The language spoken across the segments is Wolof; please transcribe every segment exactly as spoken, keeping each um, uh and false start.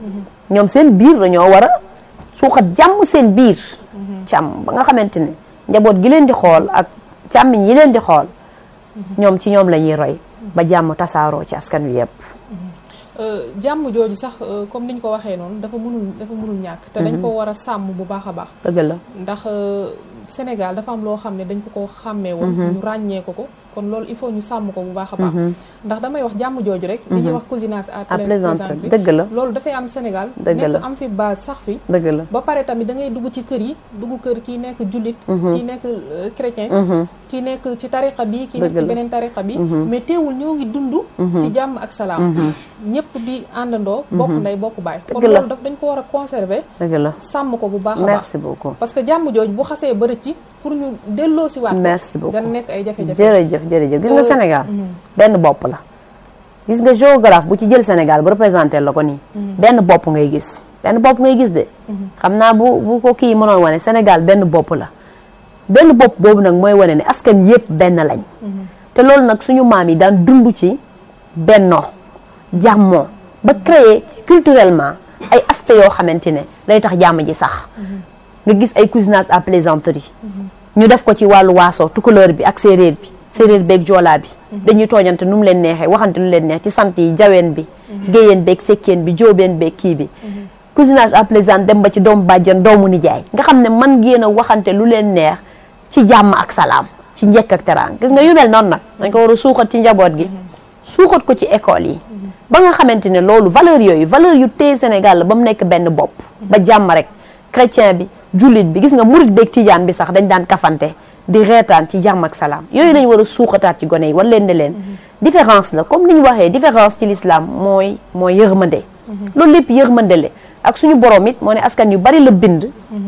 ñoom seen biir dañoo war a suuxat jàmm seen biir càmm ba nga xamante ne njaboot gi leen di xool ak càmmiñ yi leen di xool ñoom ci ñoom la ñuy roy ba jàmm tasaaroo ci askan wi yëpp jàmm jooju sax comme niñ ko waxee noonu dafa mënul dafa mënul ñàkk te dañ ko war a sàmm bu baax a baax dëgg la ndax Sénégal dafa am loo xam ne dañ ko ko xàmmee woon ñu ràññee ko ko kon loolu il faut ñu sàmm ko bu baax a baax ndax damay wax jàmm jooju rek li ñuy wax cousinage à plaisanterie dëgg la loolu dafay am Sénégal dëgg la nekk am fi base sax fi dëgg la ba pare tamit da ngay dugg ci kër yi dugg kër kii nekk jullit kii nekk chrétien kii nekk ci tariqa bi kii nekk ci beneen tariqa bi mais teewul ñoo ngi dund ci jàmm ak salaam ñëpp di àndandoo bokk ndey bokk baay kon loolu daf dañ ko war a conserver dëgg la sàmm ko bu baax a baax merci beaucoup parce que jàmm jooju bu xasee ba rëcc pour ñu delloo si waat merci beaucoup dana nekk ay jafe-jafe jërëjëf jërëjëf gis nga Sénégal benn bopp la gis nga géographe bu ci jël Sénégal bu représenté la ko nii benn bopp ngay gis benn bopp ngay gis de xam naa bu bu ko kii mënoon wane Sénégal benn bopp la benn bopp boobu nag mooy wane ne askan yëpp benn lañ te loolu nag suñu maam yi daan dund ci bennoo jàmmoo ba créer culturellement ay aspects yoo xamante ne day tax jàmm ji sax nga gis ay cousinage à plaisanterie ñu def ko ci wàllu waaso tukulóor bi ak séeréer bi séeréer beeg joolaa bi dañuy tooñante nu mu leen neexee waxante lu leen neex ci sant yi jaween bi géyeen beeg sekkeen bi jóobeen beeg kii bi cousinage à plaisante dem ba ci doomu bàjjan doomu nijaay nga xam ne man ngeen a waxante lu leen neex ci jàmm ak salaam ci njëkk ak teraanga gis nga yu mel noonu nag dañ ko war a suuxat ci njaboot gi suuxat ko ci école yi ba nga xamante ne loolu valeur yooyu valeur yu téye Sénégal la ba mu nekk benn bopp ba jàmm rek chrétien bi jullit bi gis nga murit beeg tijaan bi sax dañ daan kafante di reetaan ci jàmm ak salaam yooyu lañ war a suuxataat ci gone yi war leen ne leen différence la comme ni ñu waxee différence ci l'islam mooy mooy yërmande loolu lépp yërmande la ak suñu borom it moo ne askan yu bari la bind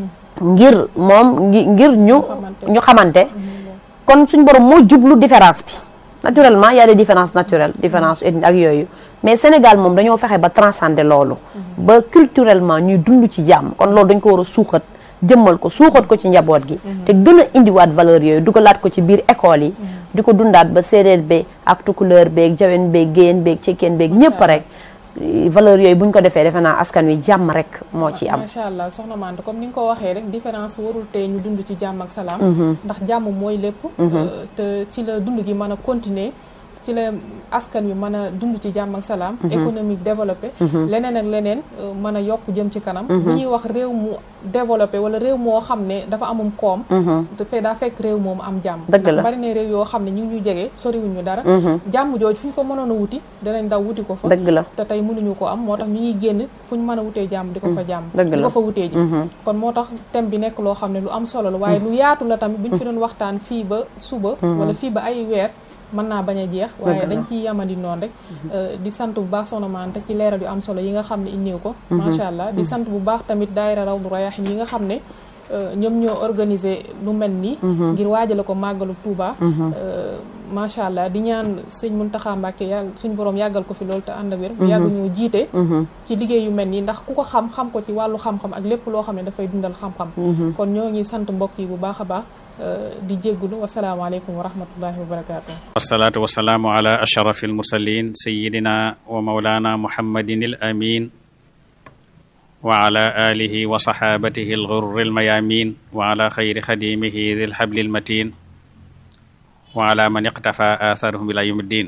ngir moom ngir ñu ñu xamante kon suñu borom moo jublu différence bi naturellement y a des différences naturelles différence ethnique ak yooyu mais Sénégal moom dañoo fexe ba transcender loolu ba culturellement ñuy dund ci jàmm kon loolu dañ ko war a suuxat jëmmal ko suuxat ko ci njaboot gi te gën a indiwaat valeur yooyu dugalaat ko ci biir école yi di ko dundaat ba séeréer beeg ak tukulóor beeg jawen beeg géyeen beeg cekkeen beeg ñëpp rek valeur yooyu buñ ko defee defe naa askan wi jàmm rek moo ci am macha allah soxna Mante comme ni nga ko waxee rek différence warul tey ñu dund ci jàmm ak salaam ndax jàmm mooy lépp te ci la dund gi mën a continuer ci la askan wi mën a dund ci jàmm ak salaam économique développé leneen ak leneen mën a yokk jëm ci kanam bu ñuy wax réew mu développé wala réew moo xam ne dafa amum koom dafay daa fekk réew moomu am jàmm ndax bari na réew yoo xam ne ñu ngi ñu jege soriwuñu dara jàmm jooju fu ñu ko mënoon a wuti danañ daw wuti ko fa dëgg la te tey mënuñu ko am moo tax ñu ngi génn fu ñu mën a wutee jàmm di ko fa jàmm di ko fa wutee ji kon moo tax thème bi nekk loo xam ne lu am solo la waaye lu yaatu la tamit bu ñu fi doon waxtaan fii ba suba wala fii ba ay weer mën naa bañ a jeex waaye dañ ciy yamandi noonu rek di sant bu baax Soxna Mante ci leeral yu am solo yi nga xam ne indiw ko macha allah di sant bu baax tamit daayira Rawdu Rayaahin yi nga xam ne ñoom ñoo organisé lu mel nii ngir waajale ko màggalu Touba macha allah di ñaan sëñ Muntaxa Mbàkke yàlla suñ borom yàggal ko fi loolu te ànd ak wér bu yàgg ñoo jiite ci liggéey yu mel nii ndax ku ko xam xam ko ci wàllu xam-xam ak lépp loo xam ne dafay dundal xam-xam kon ñoo ngi sant mbokk yi bu baax a baax di jéggulu wasalaamaaleykum wa rahmatullahi wa barakaatu wasalaatu wasalaamu ala ashrafi almursalin sayidina wa maulana muhammadin al amin wa ala alihi wa sahabatihi alghurri almayamin wa ala khayri khadimihi dhil habli almatin wa ala man iqtafa atharuhum ila yawmiddin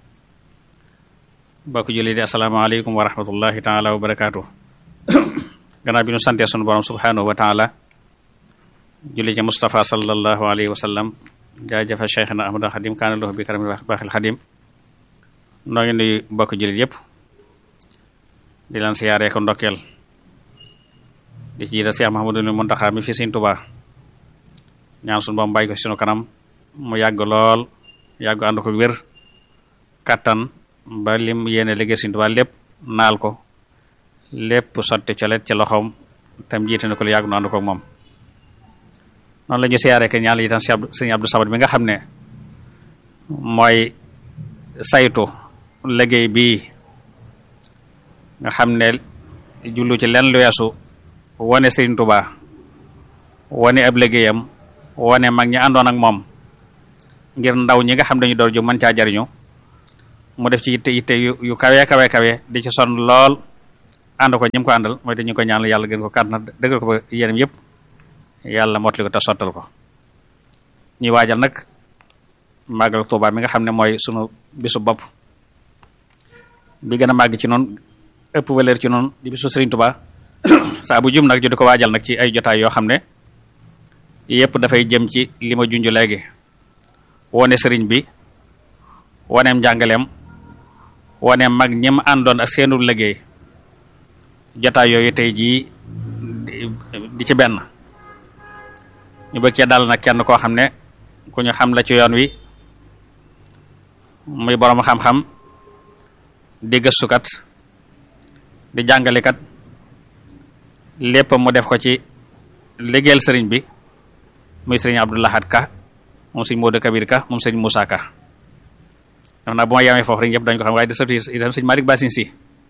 bokk julli di asalaamaaleykum wa rahmatullahi taala wa barakaatu gannaaw bi nu santee sunu borom subhanahu wa taala julli ci Mustafa sallallahu alayhi wa sallam jaajëfa Cheikhna Ahmadul Xadim kaana lahu bi karamil baaxil xadim noo ngi nuyu bokk jullit yëpp di leen siyaaree ko ndokkeel di ci jiital Cheikh Mahamadul Muntaxa mi fi Sëriñ Tuubaa ñaan sunu boom bàyyi ko sunu kanam mu yàgg lool yàgg ànd ko wér kattan ba lim yéene liggéey Sëriñ Tuubaa lépp naal ko lépp sotti colet ci loxoom tam jiite na ko lu yàgg nu ànd ko moom noonu la ñu siyaaree ke ñaan itam sëñ Abdou Samad bi nga xam ne mooy saytu liggéey bii nga xam ne jullu ci lenn lu weesu wane Sëriñ Tuubaa wane ab liggéeyam wane mag ñi àndoon ak moom ngir ndaw ñi nga xam dañu door ju mën caa jariñu mu def ci yitte yitte yu kawe kawe kawe di ci sonn lool ànd ko ñim ko àndal mooy te ñu ko ñaanal yàlla gën ko kàtt na dëggal ko ba yéenam yëpp yàlla mottali ko te sottal ko. ñuy waajal nag màggal Tuubaa mi nga xam ne mooy sunu bisu bopp bi gën a màgg ci noonu ëpp valeur ci noonu di bisu Sëriñ Tuubaa saa bu jum nag ju di ko waajal nag ci ay jotaay yoo xam ne yëpp dafay jëm ci li ma junj léegi wone sëriñ bi woneem njàngaleem woneem mag ñim àndoon ak seenu liggéey jotaay yooyu tey jii di ci benn ñu bëgg cee dal nag kenn koo xam ne ku ñu xam la ci yoon wi muy boroom xam-xam di gëstukat di jàngalekat lépp mu def ko ci liggéeyal sëriñ bi muy sëriñ Abdou Lahad Ka moom sëriñ Modou Kabir Ka moom sëriñ Moussa Ka daf naa bu ma yamee foofu rek ñëpp dañ ko xam waaye di sëtu itam sëriñ Malick Bassine si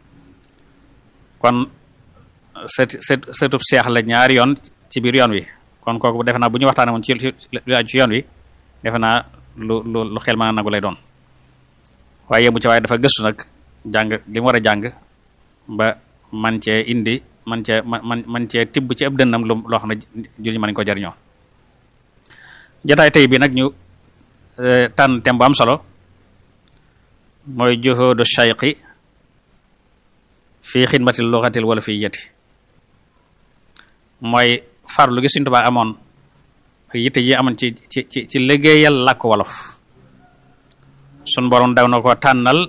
kon sët sët sëtub seex la ñaari yoon ci biir yoon wi kon kooku defe naa bu ñu waxtaanee woon ci lu aju ci yoon wi defe naa lu lu lu xel mën a nangu lay doon waaye yemu ci waaye dafa gëstu nag jàng li mu war a jàng ba man cee indi man cee man man cee tibb ci ëpp dënnam lu loo xam ne jur ñu mën ko jariñoo jotaay tey bi nag ñu tànn thème bu am solo mooy juhudu shayqi fii xidmatil luxatil wala fii yeti mooy farlu gi Sëriñ Tuubaa amoon yitte yi amoon ci ci ci ci liggéeyal làkk wolof sun borom daw na ko tànnal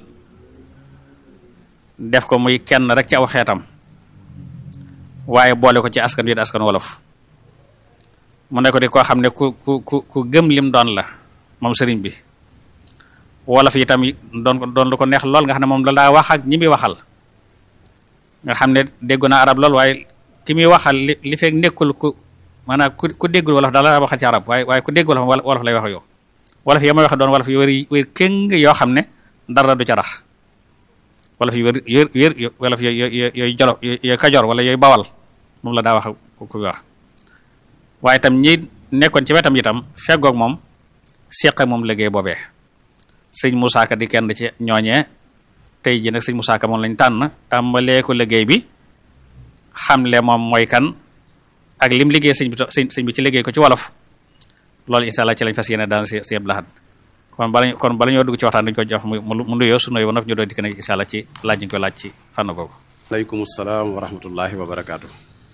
def ko muy kenn rek ci aw xeetam waaye boole ko ci askan wi askan wolof mu ne ko di koo xam ne ku ku ku ku gëm lim doon la moom sëriñ bi wolof yi tam doon ko doon lu ko neex lool nga xam ne moom la daa wax ak ñi muy waxal nga xam ne déggu na arab lool waaye ki muy waxal li li fekk nekkul ku maanaam ku ku déggul wolof daal la waxal ci arab waaye waaye ku dégg wolof wolof lay wax yow wolof yi may wax doon wolof yu wér wér kéng yoo xam ne dara du ca rax wolof yu wér wér wér wolof yooyu yooyu jolo yooyu kajoor wala yooyu bawal moom la daa wax ku wax waaye itam ñi nekkoon ci wetam itam feggoog moom seq ak moom liggéey boobee sëñ Moussa Ka di kenn ci ñooñee tey ji nag sëñ Moussa Ka moom lañ tànn tàmbalee ko liggéey bi xamle moom mooy kan ak lim liggéey sëñ bi sëñ bi ci liggéey ko ci wolof loolu incha allah ci lañ fas yéene daan si si Abdou Lahad kon bala kon bala ñoo dugg ci waxtaan dañu ko jox mu mu nuyoo su nuyoo ba nag ñu doon dikk nag incha allah ci laaj ñu ko laaj ci fànn googu. aleykum salaam wa rahmatullahi wa barakaatu.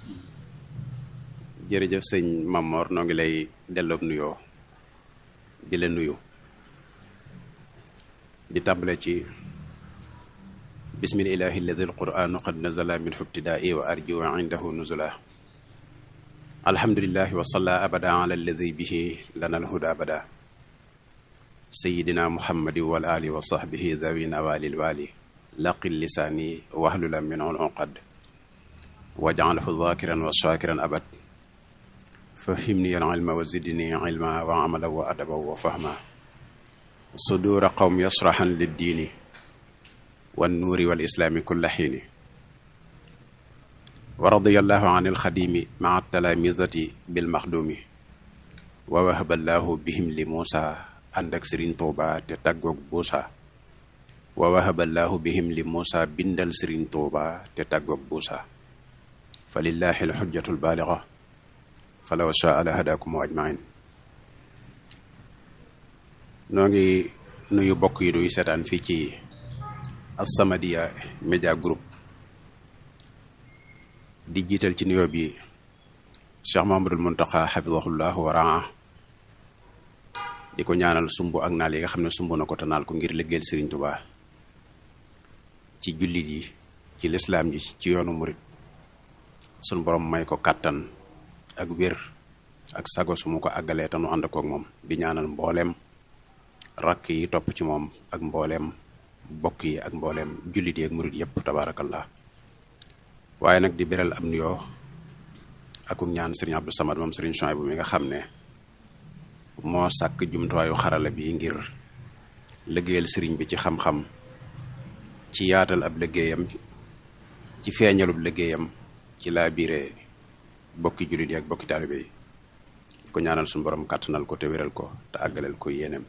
jërëjëf sëñ Mamor noo ngi lay delloob nuyoo di la nuyu di tàmbale ci bismillahi alladi alquranu qad nazala min fu ibtidaai wa arju indahu nuzula alhamdulillahi wa salla abada ala alladi bihi lana alhuda abada sayidina muhammadi wal ali wa sahbihi zawina walil wali laqil lisaani wahlula min uqad waj'alhu dhakiran wa shakiran abad fahimni al ilma wa zidni ilma wa amala wa adaba wa fahma sudura qawm yasrahan lid dini wan nuuri wal islaami kulla xiini wa radiyallahu an alxadimi maa talamizati bil maxdumi wa wahaballahu bihim li Muusa ànd ak Sëriñ Tuuba te tàggoog buusa wa wahaballahu bihim li Muusa bindal Sëriñ Tuuba te tàggoog buusa fa lillahi alxujjatu albaaliga falaw shaa la hadakum ajmain noo ngi nuyu bokk yi duy seetaan fii ci As-Samadiyya Media Group di jiital ci nuyoo bi Cheikh Mahamadul Muntaqa xafidahullah wa raa di ko ñaanal sumb ak naal yi nga xam ne sumb na ko te naal ko ngir liggéeyal Sëriñ Tuubaa ci jullit yi ci lislaam ji ci yoonu murit sun borom may ko kàttan ak wér ak sago su mu ko àggalee te nu ànd koog moom di ñaanal mbooleem rakk yi topp ci moom ak mbooleem bokk yi ak mbooleem jullit yi ak murit yëpp tabaarakallah waaye nag di beral am nuyoo ak ñaan Sëriñ Abdou Samad moom Sëriñ Chouaïbou mi nga xam ne moo sàkk jumtuwaayu xarala bi ngir liggéeyal sëriñ bi ci xam-xam ci yaatal ab liggéeyam ci feeñalub liggéeyam ci laa biire bokki jullit yi ak bokki taalibe yi di ko ñaanal suñu borom kàttanal ko te wéral ko te àggaleel ko yéeneem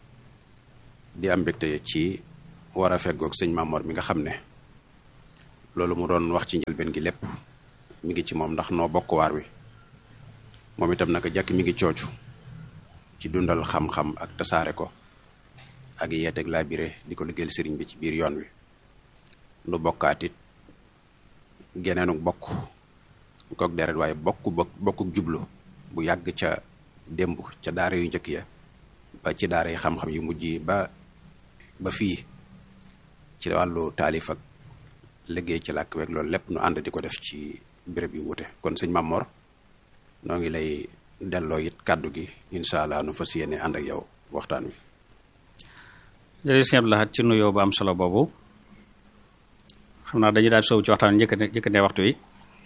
di am mbégte ci war a feggoog sëñ Mamor mi nga xam ne loolu mu doon wax ci njëlbeen gi lépp mi ngi ci moom ndax noo bokk waar wi moom itam naka jàkk mi ngi coocu ci dundal xam-xam ak tasaare ko ak yeeteeg laabire di ko liggéeyal sëriñ bi ci biir yoon wi nu bokkaat it geneenuk bokk kook deret waaye bokk bokkuk jublu bu yàgg ca démb ca daara yu njëkk ya ba ci daara yi xam-xam yu mujj yi ba ba fii ci wàllu taalif ak liggéey ci làkk weeg loolu lépp nu ànd di ko def ci béréb yu wute kon sëñ Mamor noo ngi lay delloo it kàddu gi incha allah nu fas yéene ànd ak yow waxtaan wi. jërëjëf sëñ Abdou Lahad ci nuyoo bu am solo boobu xam naa dañuy daal soobu ci waxtaan njëkkante njëkkante waxtu wi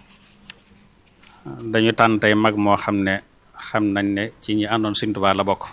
dañu tànn tey mag moo xam ne xam nañ ne ci ñi àndoon Sëñ Tuubaa la bokk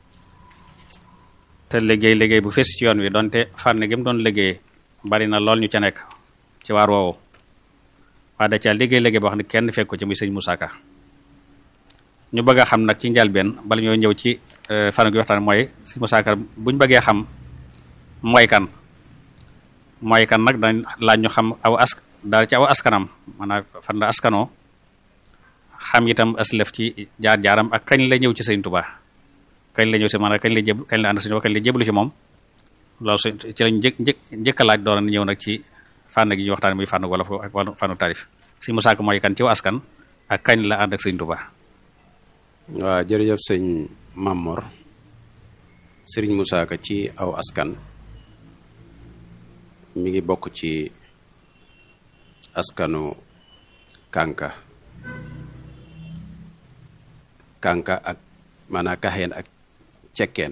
te liggéey liggéey bu fees ci yoon wi donte fànn gi mu doon liggéey bari na lool ñu ca nekk ci waar woowu waaye da ca liggéey liggéey boo xam ne kenn fekk ko ci muy sëñ Moussa Ka ñu bëgg a xam nag ci njalbeen bala ñoo ñëw ci fànn gi waxtaan mooy sëñ Moussa Ka buñ bëggee xam mooy kan mooy kan nag dañ laaj ñu xam aw ask daal ci aw askanam maanaam fan la askanoo xam itam aslëf ci jaar-jaaram ak kañ la ñëw ci sëñ Tuubaa kañ la ñëw si maanaam kañ la jéblu kañ la ànd sëñ Tuubaa kañ la jéblu ci moom loolu su ci lañ njëkk njëkk njëkk a laaj doon na ñëw nag ci fànn gi ñu waxtaan muy fànn wala ak fànnu taarif sëñ Moussa Ka mooy kan ci aw askan ak kañ la ànd ak sëñ Tuubaa. waaw jërëjëf sëñ Mamor sëriñ Moussa Ka ci aw askan mi ngi bokk ci askanu Kanka Kanka ak maanaam Kaxeen ak Cekkeen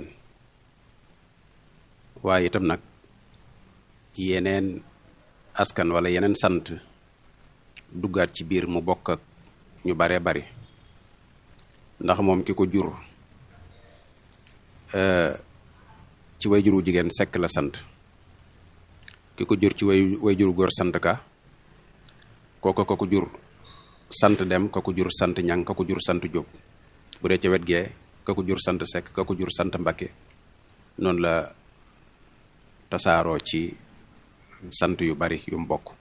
waaye itam nag yeneen askan wala yeneen sant duggaat ci biir mu bokk ak ñu bare bari ndax moom ki ko jur ci way juru jigéen Sekk la sant ki ko jur ci way way juru góor sant Ka kooko ko ko jur sant Dem ko ko jur sant Ñang ko ko jur sant Jóob bu dee ca wet gee ka ko jur sant Sekk ka ko jur sant Mbakke noonu la tasaaroo ci sant yu bari yu mu bokk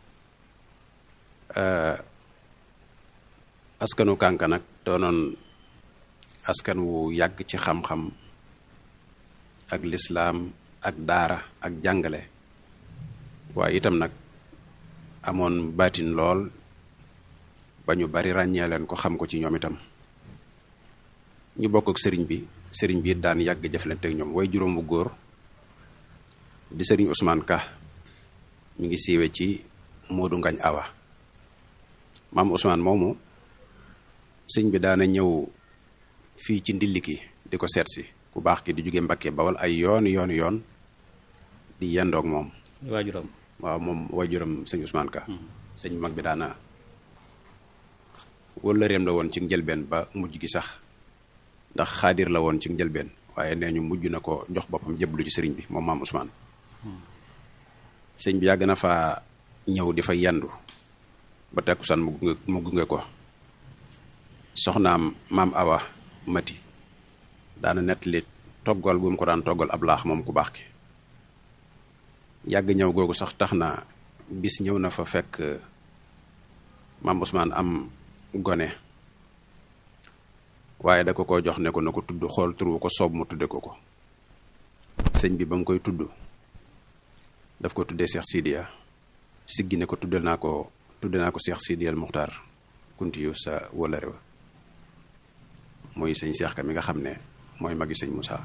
askanu Kanka nag doonoon askan wu yàgg ci xam-xam ak lislaam ak daara ak jàngale waaye itam nag amoon baatin lool ba ñu bari ràññee leen ko xam ko ci ñoom itam ñu bokk ak sëriñ bi sëriñ bi daan yàgg jëflante ak ñoom way juróom bu góor di sëriñ Ousmane Ka mi ngi siiwe ci Moodu Ngañ Awa maam Ousmane moomu sëñ bi daana ñëw fii ci ndilliki di ko seet si ku baax ki di jóge Mbakke Bawal ay yoon yoon yoon di yendoog moom waajuram waaw moom waajuram sëñ Ousmane Ka sëñ mag bi daana wëllëreem la woon ci njëlbeen ba mujj gi sax ndax xaadir la woon ci njëlbeen waaye nee ñu mujj na ko jox boppam jëblu ci sëriñ bi moom maam Ousmane sëñ bi yàgg na fa ñëw di fa yendu ba takkusaan mu gunge mu gunge ko soxnaam maam Awa Mati daana nettali toggal gu mu ko daan toggal ab laax moom ku baax ki yàgg ñëw googu sax tax na bis ñëw na fa fekk maam Ousmane am gone waaye da ko ko jox ne ko na ko tudd xool turu ko soob mu tudde ko ko sëñ bi ba mu koy tudd daf ko tuddee Cheikh Sidiya siggi ne ko tudde naa ko tudde naa ko Cheikh Sidiyal Muxtaar kuntiyu sa wëllëre wa mooy sëñ Cheikh Ka mi nga xam ne mooy magi sëñ Moussa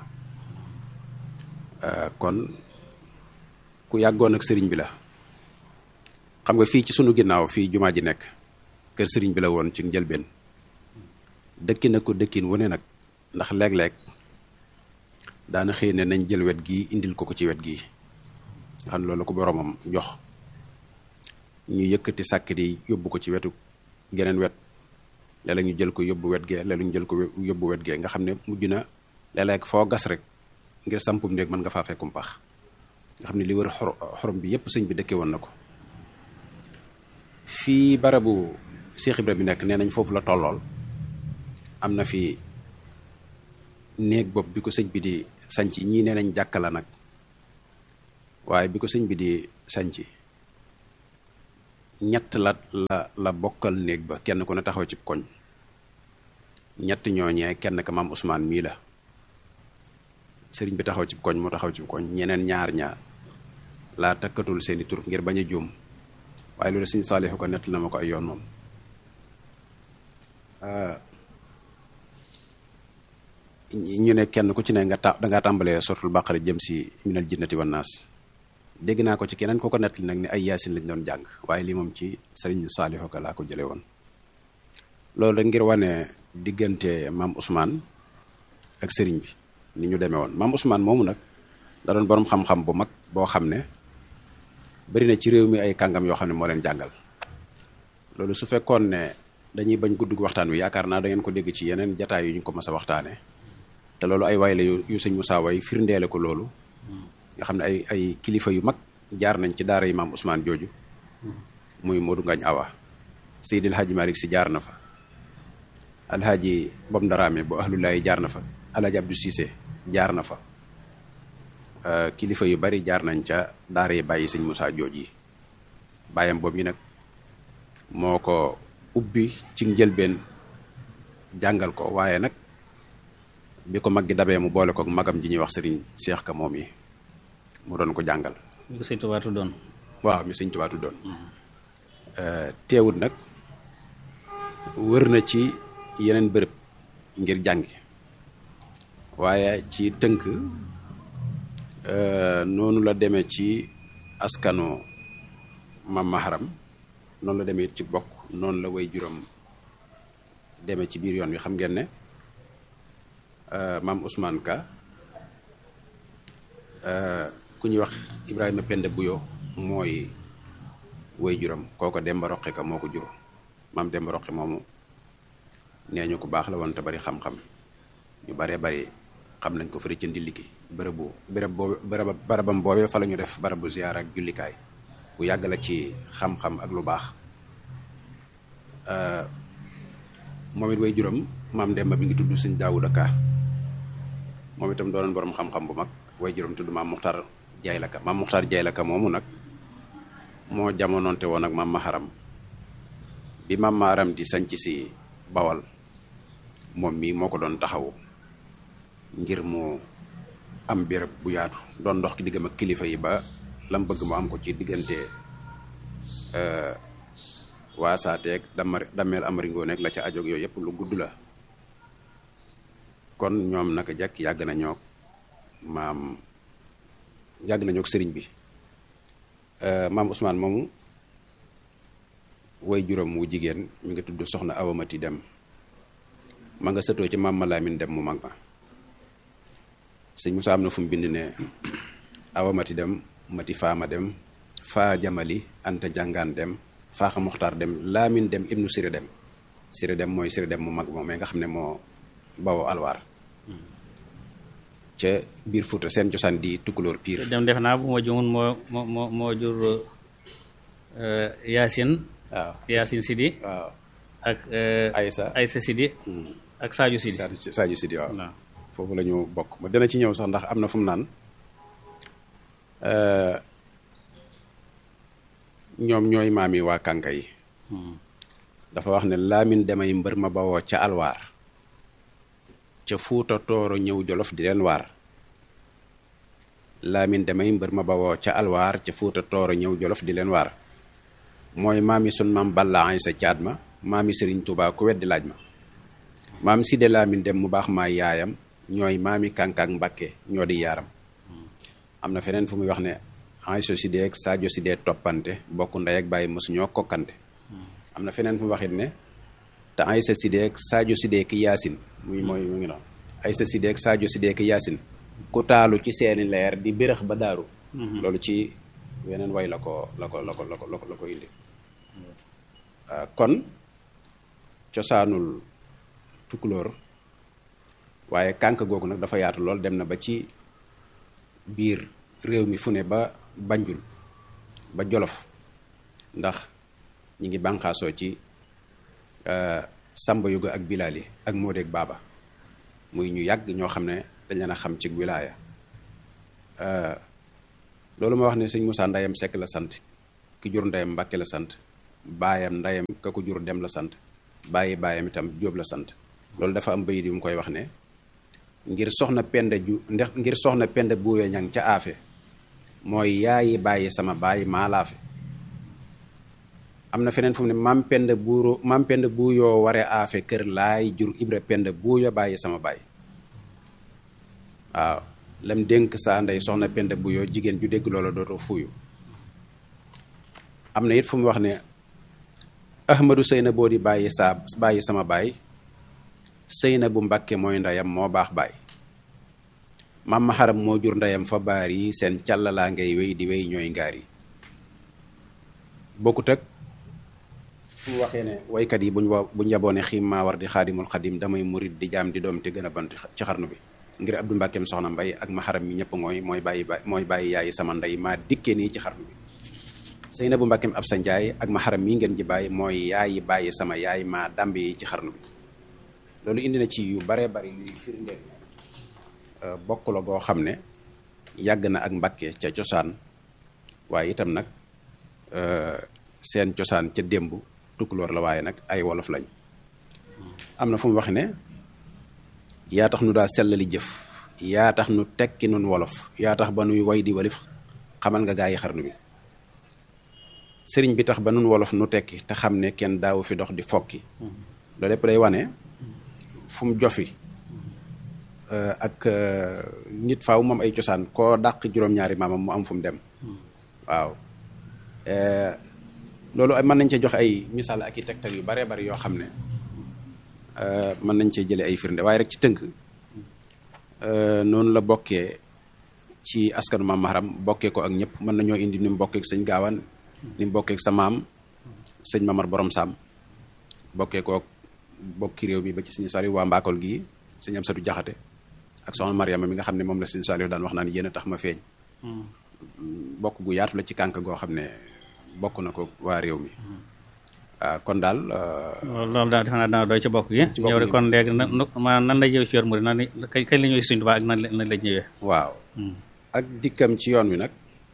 kon ku yàggoon ak sëriñ bi la xam nga fii ci sunu ginnaaw fii jumaa ji nekk kër sëriñ bi la woon ci njëlbeen dëkki na ko dëkkin wane nag ndax léeg-léeg daana xëy ne nañ jël wet gi indil ko ko ci wet gi nga xam ne loolu ko boromam jox ñu yëkkati sàkk di yóbbu ko ci wetu geneen wet léeg-léeg ñu jël ko yóbbu wet gee léeg-léeg ñu jël ko yóbbu wet gee nga xam ne mujj na léeg-léeg foo gas rek ngir sampum néeg mën nga faa fekkum pax nga xam ne li wër xorom bi yépp sëñ bi dëkke woon na ko fii barabu Cheikh Ibra bi nekk nee nañ foofu la tollool am na fi néeg bopp bi ko sëñ bi di sanc ñii nee nañ jàkka la nag waaye bi ko sëñ bi di sanc ñett la la la bokkal néeg ba kenn ku ne taxaw ci koñ ñett ñooñee kenn ka maam Ousmane mii la sëriñ bi taxaw ci koñ mu taxaw ci koñ ñeneen ñaar ña laa takkatul seeni tur ngir bañ a juum waaye loolu sëñ Saalihu ko nett na ma ko ay yoon moom ñu ne kenn ku ci ne nga ta dangaa tàmbalee suratul baqara jëm si minal jinnati wan naas dégg naa ko ci keneen ku ko nettali nag ni ay yaasin lañ doon jàng waaye lii moom ci sëriñ Saalihu ko laa ko jële woon loolu rek ngir wane diggante maam Ousmane ak sëriñ bi ni ñu demee woon maam Ousmane moomu nag da doon borom xam-xam bu mag boo xam ne bari na ci réew mi ay kàngam yoo xam ne moo leen jàngal loolu su fekkoon ne dañuy bañ guddug waxtaan wi yaakaar naa da ngeen ko dégg ci yeneen jataay yu ñu ko mas a waxtaane te loolu ay way la yu yu sëñ Moussa way firndeele ko loolu nga xam ne ay ay kilifa yu mag jaar nañ ci daara yi maam Ousmane jooju muy Modou Ngagne Awa Seydil Hadji Malick si jaar na fa alhaaji Bob Ndaraame bu ahlulaayi jaar na fa alhaaji Abdou Cissé jaar na fa kilifa yu bari jaar nañ ca daara yi bàyyi sëñ Moussa jooj yi bàyyam boobu yi nag moo ko ubbi ci njëlbeen jàngal ko waaye nag bi ko mag gi dabee mu boole ko magam ji ñuy wax sëriñ Cheikh Ka moom yi mu doon ko jàngal mi ko sëñ Tuubaa tuddoon waaw mi sëñ Tuubaa tuddoon teewut nag wër na ci yeneen bërëb ngir jàngi waaye ci tënk noonu la demee ci askanu Mam Maharam noonu la demee ci bokk noonu la way juróom demee ci biir yoon wi xam ngeen ne maam Ousmane Ka ku ñuy wax Ibrahima Penda Buyo mooy way juróom kooko Demba Roqe Ka moo ko jur maam Demba Roqe moomu nee ñu ko baax la woon te bari xam-xam ñu baree bari xam nañ ko fëri ci ndilliki bërëbu bërëb boobu bërëb barabam boobee fa la ñu def barabu ziyaar ak jullikaay bu yàgg la ci xam-xam ak lu baax moom it way juróom maam Demba bi ngi tudd sëñ Daawuda Ka moom itam doonoon borom xam-xam bu mag way juróom tudd maam Muxtaar Jaay la Ka maam Muxtaar Jaay la Ka moomu nag moo jamonoonte woon ak maam Maharam bi maam Maharam di sanc si Bawal moom mii moo ko doon taxawu ngir mu am béréb bu yaatu doon ndox ki diggam ak kilifa yi ba lam bëgg mu am ko ci diggante waasaateeg damar dameel amaringoo nekk la ca ajoog yooyu yëpp lu gudd la kon ñoom naka jekk yàgg na ñoog maam yàgg na ñoog sëriñ bi maam Ousmane moomu way juróom wu jigéen mi nga tudd soxna awamati dem ma nga sëtoo ci maam Malaamin dem mu mag ma sëñ Moussa am na fu mu bind ne awamati dem mati faama dem faa jamali anta jàngaan dem faaxa muxtaar dem laamin dem ibnu siri dem siri dem mooy siri dem mu mag moom mais nga xam ne moo bawoo alwaar ca biir Fuuta seen cosaan di tukkulóor piir dem def naa bu ma jumun moo moo moo moo jur Yaasin waaw Yaasin Sidi waaw ak Aysa Aysa Sidi ak Sadio Sidi Sadio Sidi waaw foofu la ñu bokk ma dina ci ñëw sax ndax am na fu mu naan ñoom ñooy maam yi waa kànka yi dafa wax ne laamin demay mbër ma bawoo ca alwaar ca Fuuta Tooro ñëw Jolof di leen waar laamin demay mbër ma bawoo ca alwaar ca Fuuta Tooro ñëw Jolof di leen waar mooy maam yi sun maam Balla ay sa caat ma maam yi Sëriñ Tuubaa ku weddi laaj ma maam Side laamin dem mu baax maay yaayam ñooy maami kànkaak Mbàkke ñoo di yaaram am na feneen fu muy wax ne Aysa Sidé ak Sadio Sidé toppante bokk ndey ak bàyyi mosu ñoo kokkante am na feneen fu mu waxit ne te Aysa Sidé ak Sadio Sidé ki yaasin muy mooy mu ngi noonu Aysa Sidé ak Sadio Sidé ki yaasin ku taalu ci seeni leer di bérëx ba daaru loolu ci weneen way la ko la ko la ko la ko la ko indi kon cosaanul tukulóor waaye kànk googu nag dafa yaatu lool dem na ba ci biir réew mi fu ne ba Banjul ba Jolof ndax ñi ngi bànqaasoo ci Samba Yuga ak Bilaali ak Moodeeg Baaba muy ñu yàgg ñoo xam ne dañ leen a xam ci wilaaya loolu ma wax ne sëñ Moussa ndeyam Sekk la sant ki jur ndeyam Mbàkke la sant baayam ndeyam ka ko jur dem la sant bàyyi baayam itam jóob la sant loolu dafa am bayit yu mu koy wax ne ngir soxna penda ju ndax ngir soxna penda buuyo ñang ca aafe mooy yaayi bàyyi sama baay maa laafe am na feneen fu mu ne mam penda buuro mam penda buuyoo ware aafe kër laay jur ibra penda buuyo bàyyi sama baay waaw lam dénk saa ndey soxna penda buuyoo jigéen ju dégg loola dootoo fuuyu am na it fu mu wax ne ahmadu sëyna boo di bàyyi saa bàyyi sama baay sëyna bu mbàkke mooy ndeyam moo baax baay mam ma xaram moo jur ndeyam fa baar yi seen càllalaa ngay wéy di wéy ñooy ngaar yi bokkut ak fu mu waxee ne waykat yi buñ wa buñ yaboone xiim maa war di xaadimul xadim damay murit di jaam di doom te gën a bant ci xarnu bi ngir abdu mbàkkeem soxna mbay ak ma xaram mi ñëpp ngooy mooy bàyyi mooy bàyyi yaayi sama ndey maa dikkee nii ci xarnu bi sëy na bu mbàkkeem ab sa njaay ak ma xaram mi ngeen ji bàyyi mooy yaayi bàyyi sama yaay maa dàmb yi ci xarnu bi loolu indi na ci yu baree bari yuy firndeel bokk la goo xam ne yàgg na ak mbàkke ca cosaan waaye itam nag seen cosaan ca démb tukkuloor la waaye nag ay wolof lañ am na fu mu wax ne yaa tax nu daa sellali jëf yaa tax nu tekki nun wolof yaa tax ba nuy way di walif xamal nga gaa yi xarnu bi sëriñ bi tax ba nun wolof nu tekki te xam ne kenn daawu fi dox di fokki loolu lépp day wane fu mu jofi ak nit faaw moom ay cosaan koo dàq juróom-ñaari maamam mu am fu mu dem waaw loolu mën nañ cee joxe ay misaal ak i tegtal yu baree bari yoo xam ne mën nañ cee jëlee ay firnde waaye rek ci tënk noonu la bokkee ci askanu maam Maharam bokkee ko ak ñëpp mën nañoo indi ni mu bokkee ak sëñ Gaawaan ni mu bokkee ak sa maam sëñ Mamar Borom Saam bokkee ko ak bokki réew mi ba ci sëñ Saliou waa Mbakol gii sëñ Amsatu Jaxate ak soxna Mariama mi nga xam ne moom la sëñ Saliou daan wax naan yéen a tax ma feeñ bokk gu yaatu la ci kànk goo xam ne bokk na ko waa réew mi waaw kon daal loolu daal defe naa dana doy ci bokk gi yow rek kon léegi maanaam nan la ñëw ci yoon mu nan kañ kañ la ñëwee Sëñ Tuubaa ak nan la la ñëwee waaw ak dikkam ci yoon wi nag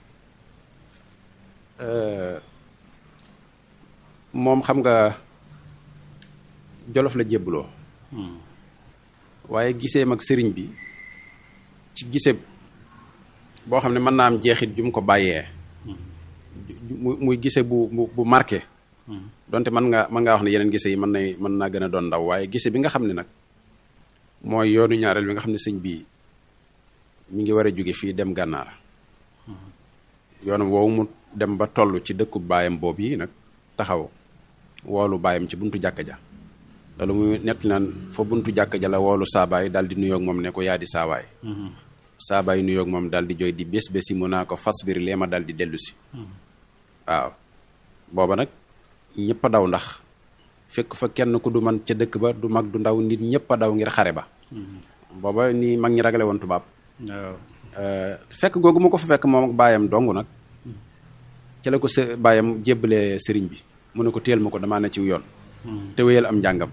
moom xam nga Jolof la jébbaloo waaye gisee mag sëriñ bi ci gisee boo xam ne mën naa am jeexit ju mu ko bàyyee muy gisee bu bu bu marqué donte mën nga mën ngaa wax ne yeneen gise yi mën na mën naa gën a doon ndaw waaye gise bi nga xam ne nag mooy yoonu ñaareel bi nga xam ne sëñ bi mi ngi war a jóge fii dem gànnaar yoonam woowu mu dem ba toll ci dëkku baayam boobu yi nag taxaw woolu baayam ci buntu jàkka ja loolu muy nett naan fa buntu jàkka ja la woolu saabaay daal di nuyoog moom ne ko yaa di saabaay saabaay nuyoog moom daal di jooy di bés bési mu naa ko fas biir lee ma daal di dellu si waaw booba nag ñëpp a daw ndax fekk fa kenn ku du man ca dëkk ba du mag du ndaw nit ñëpp a daw ngir xare ba booba ni mag ñi ragale woon tubaab fekk googu mu ko fa fekk moom ak baayam dong nag ci la ko s baayam jébbalee sëriñ bi mu ne ko téel ma ko damaa ne ci yoon te wéyal am njàngam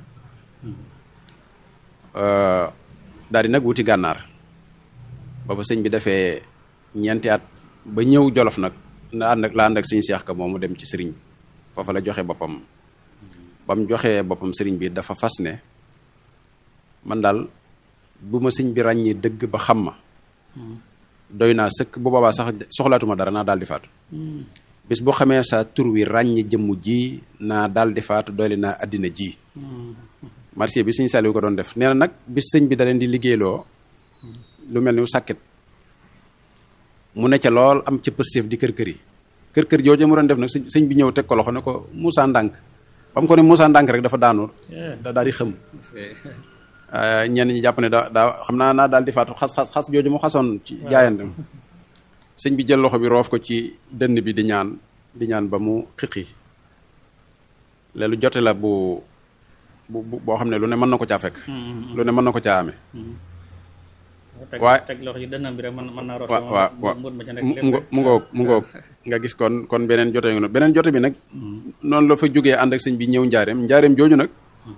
daal di nag wuti gànnaar ba fa sëñ bi defee ñeenti at ba ñëw Jolof nag na ànd ak la ànd ak sëñ Seex Ka moom mu dem ci sëriñ bi foofa la joxe boppam ba mu joxee boppam sëriñ bi dafa fas ne man daal bu ma sëñ bi ràññee dëgg ba xam ma doy naa sëkk bu boobaa sax soxlaatuma dara naa daal di faatu bis boo xamee sa tur wi ràññee jëmm ji naa daal di faatu doyle naa àddina ji marché bi sëñ Saliou ko doon def nee na nag bis sëñ bi da leen di liggéeyloo lu mel ni sàkket mu ne ca lool am ca pëstéef di kër kër yi kër kër jooju mu doon def nag sëñ bi ñëw teg ko loxo ne ko Moussa Ndànk ba mu ko ne Moussa Ndànk rek dafa daanu da daal di xëm ñenn ñi jàpp ne da daa xam naa naa daal di faatu xas xas xas jooju mu xasoon ci jaayante sëñ bi jël loxo bi roof ko ci dënn bi di ñaan di ñaan ba mu xiqi leelu jote la bu bu boo xam ne lu ne mën na ko caa fekk lu ne mën na ko caa amee waaye teg loxo ci dënnam bi rek mën mën naa root waaw waaw waaw mu ngoog mu ngoog nga gis kon kon beneen jote nga beneen jote bi nag noonu la fa jógee ànd ak sëñ bi ñëw njaareem njaareem jooju nag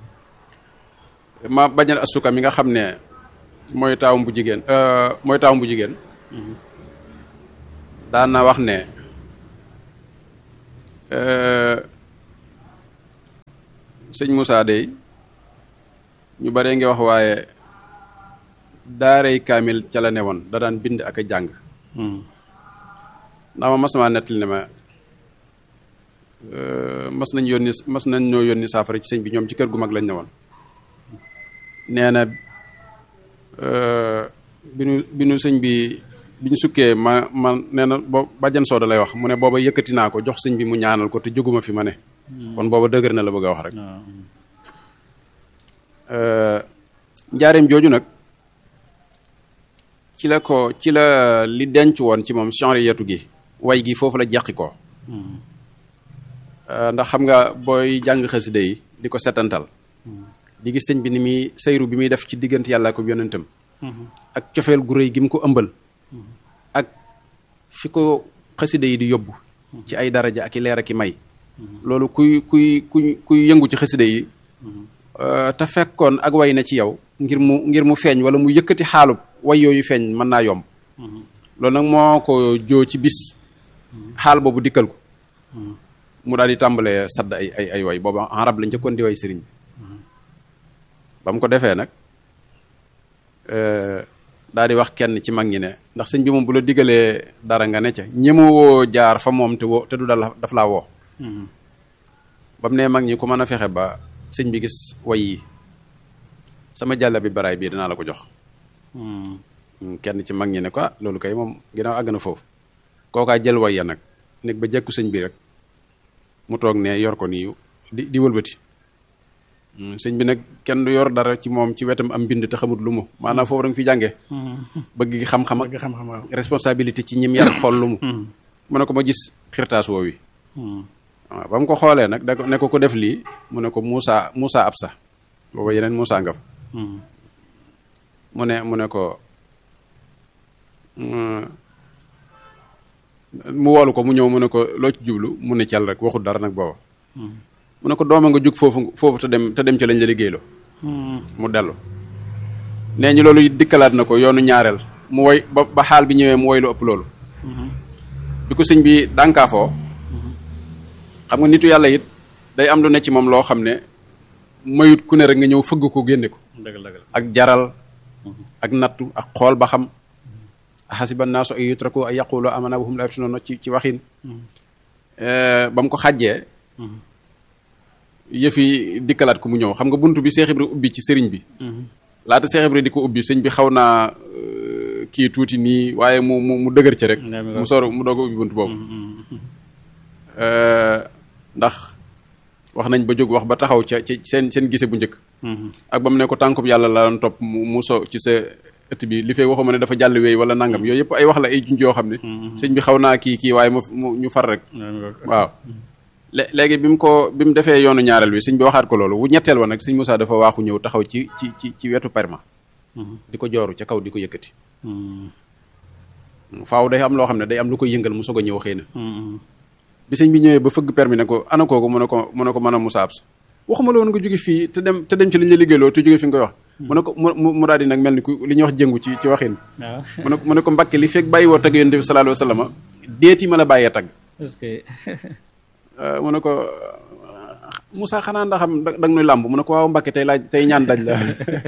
ma bañal asuka mi nga xam ne mooy taawum bu jigéen mooy taawum bu jigéen daan na wax ne sëñ Moussa dey ñu bare ngi wax waaye daaray kaamil ca la ne woon da daan bind ak a jàng ndax ma mas maa nettali ne ma mas nañ yónni mas nañ ñoo yónni saafara ci sëñ bi ñoom ci kër gu mag lañ ne woon nee na bi nu bi nu sëñ bi bi ñu sukkee ma ma nee na boo bàjjan sooda lay wax mu ne booba yëkkati naa ko jox sëñ bi mu ñaanal ko te jóguma fi ma ne kon booba dëgër na la bëgg a wax rek njaareem jooju nag ci la ko ci la li denc woon ci moom genre yetu gi way gi foofu la jeqi ko ndax xam nga booy jàng xasida yi di ko setantal di gis sëñ bi ni muy sayru bi muy def ci diggante yàlla ko yonentam ak cofeel gu rëy gi mu ko ëmbal ak fi ko xasida yi di yóbbu ci ay daraja ak i leer ak i may loolu kuy kuy kuy kuy yëngu ci xasida yi te fekkoon ak way na ci yow ngir mu ngir mu feeñ wala mu yëkkati xaalub way yooyu feeñ mën naa yomb loolu nag moo ko joo ci bis xaal boobu dikkal ko mu daal di tàmbalee sadd ay ay ay way boobu arab la njëkkoon di way sëriñ bi ba mu ko defee nag daal di wax kenn ci mag ñi ne ndax sëñ bi moom bu la diggalee dara nga ne ca ñemewoo jaar fa moom te woo te du dal daf laa woo ba mu ne mag ñi ku mën a fexe ba sëñ bi gis way yi sama jàlla bi baraay bii dinaa la ko jox kenn ci mag ñi ne ko ah loolu kay moom ginnaaw àgg na foofu kookaa jël way ya nag nekk ba jekku sëñ bi rek mu toog ne yor ko nii di di wëlbati sëñ bi nag kenn du yor dara ci moom ci wetam am mbind te xamut lu mu maanaam foofu da nga fi jàngee bëgg gi xam-xam ak responsabilité ci ñim yar xool lu mu mu ne ko ma gis xirtaas woow wi waaw ba mu ko xoolee nag da ne ko ko def lii mu ne ko Moussa Moussa Absa booba yeneen Moussa nga fa mu ne mu ne ko mu woolu ko mu ñëw mu ne ko loo ci jublu mu ne cal rek waxut dara nag booba mu ne ko dooma nga jug foofu foofu te dem te dem ci lañ la liggéeyloo mu dellu nee ñu loolu dikkalaat na ko yoonu ñaareel mu woy ba ba xaal bi ñëwee mu woy lu ëpp loolu bi ko sëñ bi dànkaafoo xam nga nitu yàlla it day am lu ne ci moom loo xam ne mayut ku ne rek nga ñëw fëgg ko génne ko ak jaral ak nattu ak xool ba xam xasiba naasu ay yutraku ay yaqulu amana wa hum la yaftanun ci ci waxin ba mu ko xàjjee yëfi dikkalaat ko mu ñëw xam nga buntu bi Seex Ibra ubbi ci sëriñ bi laata Seex Ibra di ko ubbi sëñ bi xaw naa kii tuuti nii waaye mu mu mu dëgër ci rek mu soor mu doog a ubbi buntu boobu ndax wax nañ ba jóg wax ba taxaw ca ci seen seen gise bu njëkk ak ba mu ne ko tànkub yàlla la doon topp mu so ci sa ëtt bi li fay waxuma ne dafa jàll wéy wala nangam yooyu yëpp ay wax la ay junj yoo xam ne sëñ bi xaw naa kii kii waaye mu ñu far rek waaw léegi bi mu ko bi mu defee yoonu ñaareel bi sëñ bi waxaat ko loolu wu ñetteel wa nag sëñ Moussa dafa waaxu ñëw taxaw ci ci ci ci wetu perma di ko jooru ca kaw di ko yëkkati faaw day am loo xam ne day am lu koy yëngal mu soog a ñëw xëy na bi sëñ bi ñëwee ba fëgg permi ne ko ana kooku mu ne ko mu ne ko mën a Moussa Absa waxuma la woon nga jóge fii te dem te dem ci li ñu la liggéeyloo te jóge fi nga koy wax mu ne ko mu mu daal di nag mel ni ku li ñuy wax jëngu ci ci waxin mu ne mu ne ko Mbàkke li fekk bàyyi woo tagg yonent bi sallallahu alayhi wa sallam déeti ma la bàyyee tagg mu ne ko Moussa xanaa ndax xam da nga nuy làmb mu ne ko waaw Mbàkke tey laaj tey ñaan daj la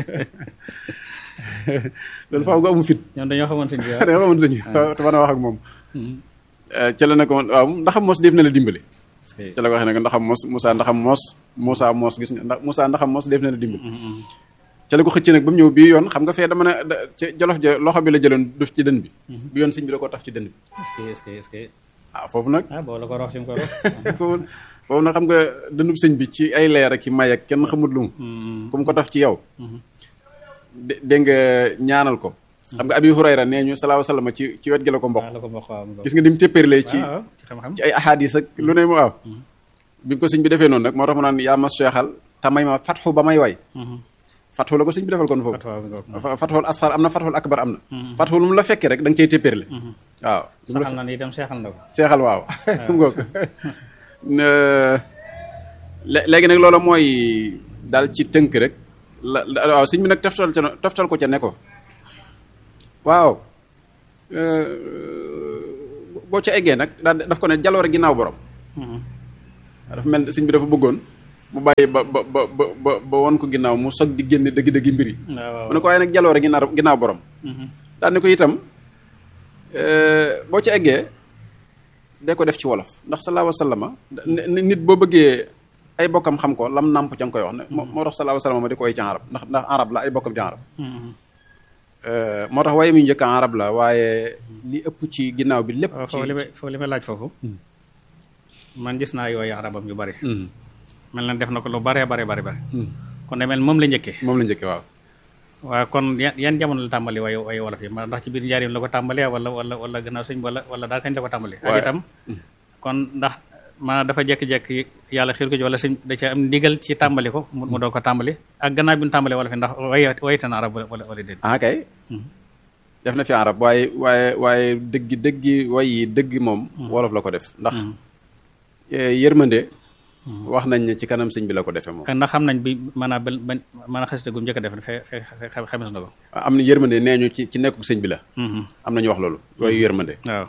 loolu faaw nga amu fit ñoom dañoo xamoon sëñ bi dañoo xamoon sëñ bi te mën a wax ak moom ca la ne ko waaw ndaxam mos def na la dimbali ca la ko waxee ne ko ndaxam mos Moussa ndaxam mos Moussa mos gis nga ndax Moussa ndaxam mos def na la dimbali ca la ko xëcc nag ba mu ñëw bii yoon xam nga fee dama ne ca jolof ja loxo bi la jëloon def ci dën bi bi yoon sëñ bi da ko taf ci dën bi est-ce que est-ce que ah foofu nag ah boo la ko rox si mu ko rox foofu foofu nag xam nga dënub sëñ bi ci ay leer ak ci may ak kenn xamut lu mu ku mu ko taf ci yow dé dégg nga ñaanal ko xam nga Abi Hurayra nee ñu salaahu salaam ci ci wet gi la ko mbokk gis nga ni mu téppérlee ci ci ay ahadis ak lu ne mu waaw bi ko sëñ bi defee noonu nag moo tax mu naan yaa ma seexal te may ma fatxu ba may way fatxu la ko sëñ bi defal kon foofu fatxul asxar am na fatxul akbar am na fatxu lu mu la fekkee rek da nga cay téppérle waaw saxal na ni itam seexal na ko seexal waaw ngoog léegi nag loola mooy daal ci tënk rek la waaw sëñ bi nag toftal ca toftal ko ca ne ko waaw boo ca eggee nag daal daf ko ne jaloore ginnaaw borom dafa mel sëñ bi dafa bëggoon mu bàyyi ba ba ba ba ba won ko ginnaaw mu sog di génne dëgg-dëgg mbir yi mu ne ko waaye nag jaloore ginnaaw ginnaaw borom daal ne ko itam boo ci eggee de ko def ci wolof ndax sallallahu alayhi wa sallam nit boo bëggee ay bokkam xam ko lam nàmp ca nga koy wax ne moo tax sallallahu alayhi wa sallam ma di koy ci arab ndax ndax arab la ay bokkam ci arab moo tax waaye mi njëkk arab la waaye li ëpp ci ginnaaw bi lépp foofu li may foofu li may laaj foofu man gis naa yooyu arabam yu bari mel na def na ko lu baree bare bari bari kon de mel moom la njëkkee moom la njëkkee waaw waaw kon yan jamono la tàmbali way way wolof yi ndax ci biir njaarim la ko tàmbalee wala wala wala gannaaw sëñ wala wala daal kañ la ko tàmbali ak itam kon ndax maanaam dafa jekki-jekki yàlla xiir ko ci wala sëñ da ca am ndigal ci tàmbali ko mu doon ko tàmbali ak gannaaw bi ñu tàmbalee wolof yi ndax way wayte na arab wala wala déet ah kay def na fi arab waaye waaye waaye dëggi dëggi way yi dëgg moom wolof la ko def ndax yërmande wax nañ ne ci kanam sëñ bi la ko defee moom ndax xam nañ bi maanaam ba ba maanaam xasida gu njëkk a def fe fe xames na ko am na yërmande nee ñu ci ci nekku sëñ bi la am nañu wax loolu yooyu yërmande waaw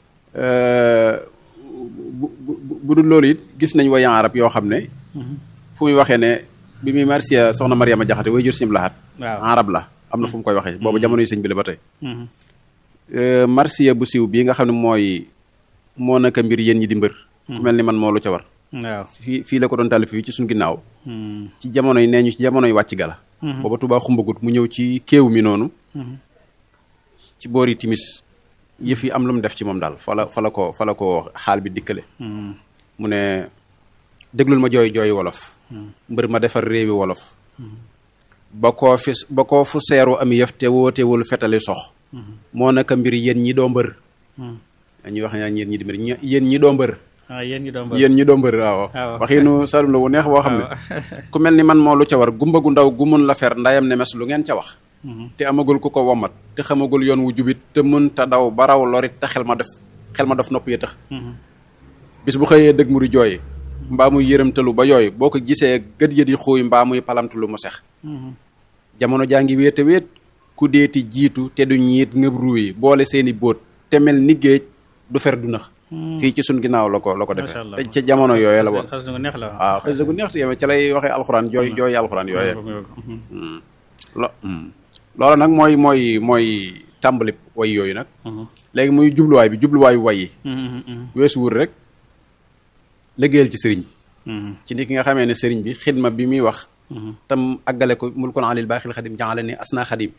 bu bu dul loolu it gis nañ wayan arab yoo xam ne fu muy waxee ne bi muy marsiya soxna Mariama Jaxate way jur sim laxaat arab la am na fu mu koy waxee boobu jamono yi sëñ bi la ba tey marsiya bu siiw bii nga xam ne mooy moo naka mbir yéen ñi di mbër mel ni man moo lu ca war waaw fii fii la ko doon taalif fii ci suñ ginnaaw ci jamono yi nee ñu ci jamono yi wàcc gala booba Tuubaa xumbagut mu ñëw ci kéew mi noonu ci boori timis yëf yi am lu mu def ci moom daal fa la fa la ko fa la ko xaal bi dikkale mu ne déglul ma jooy jooy wolof mbër ma defar réewi wolof ba koo fi ba koo fu seeru am yëf te wootewul fetali sox moo naka mbir yéen ñi doo mbër ñuy wax ñaa yéen ñi di mbër yéen ñi doo mbër waaw yéen ñi doo mbër yéen ñi doo mbër waaw waxinu salum la wu neex boo xam ne ku mel ni man moo lu ca war gumba gu ndaw gu mun la fer ndayam ne mes lu ngeen ca wax te amagul ku ko womat te xamagul yoon wu jubit te mën ta daw ba raw lorit te xel ma def xel ma def nopp yi tax bis bu xëyee dëgg mu di jooy mbaa muy yërëmtalu ba yooyu boo ko gisee gët ya di xuuy mbaa muy palamtalu mu sex jamono jaa ngi wéete wéet ku deeti jiitu te du ñiit ngëb ruuyi boole seeni bóot te mel ni géej du fer du nax fii ci sun ginnaaw la ko la ko defee te ca jamono yooyee la woon waaw xëy gu neex te ca lay waxee alxuraan jooy jooy alxuraan yooyee lo loolu nag mooy mooy mooy tàmbali way yooyu nag léegi muy jubluwaay bi jubluwaayu way yi weesu wur rek liggéeyal ci sëriñ bi ci ni ki nga xamee ne sëriñ bi xidma bi muy wax tam àggale ko mul kon alil baaxil xadim jàngale ni asna xadim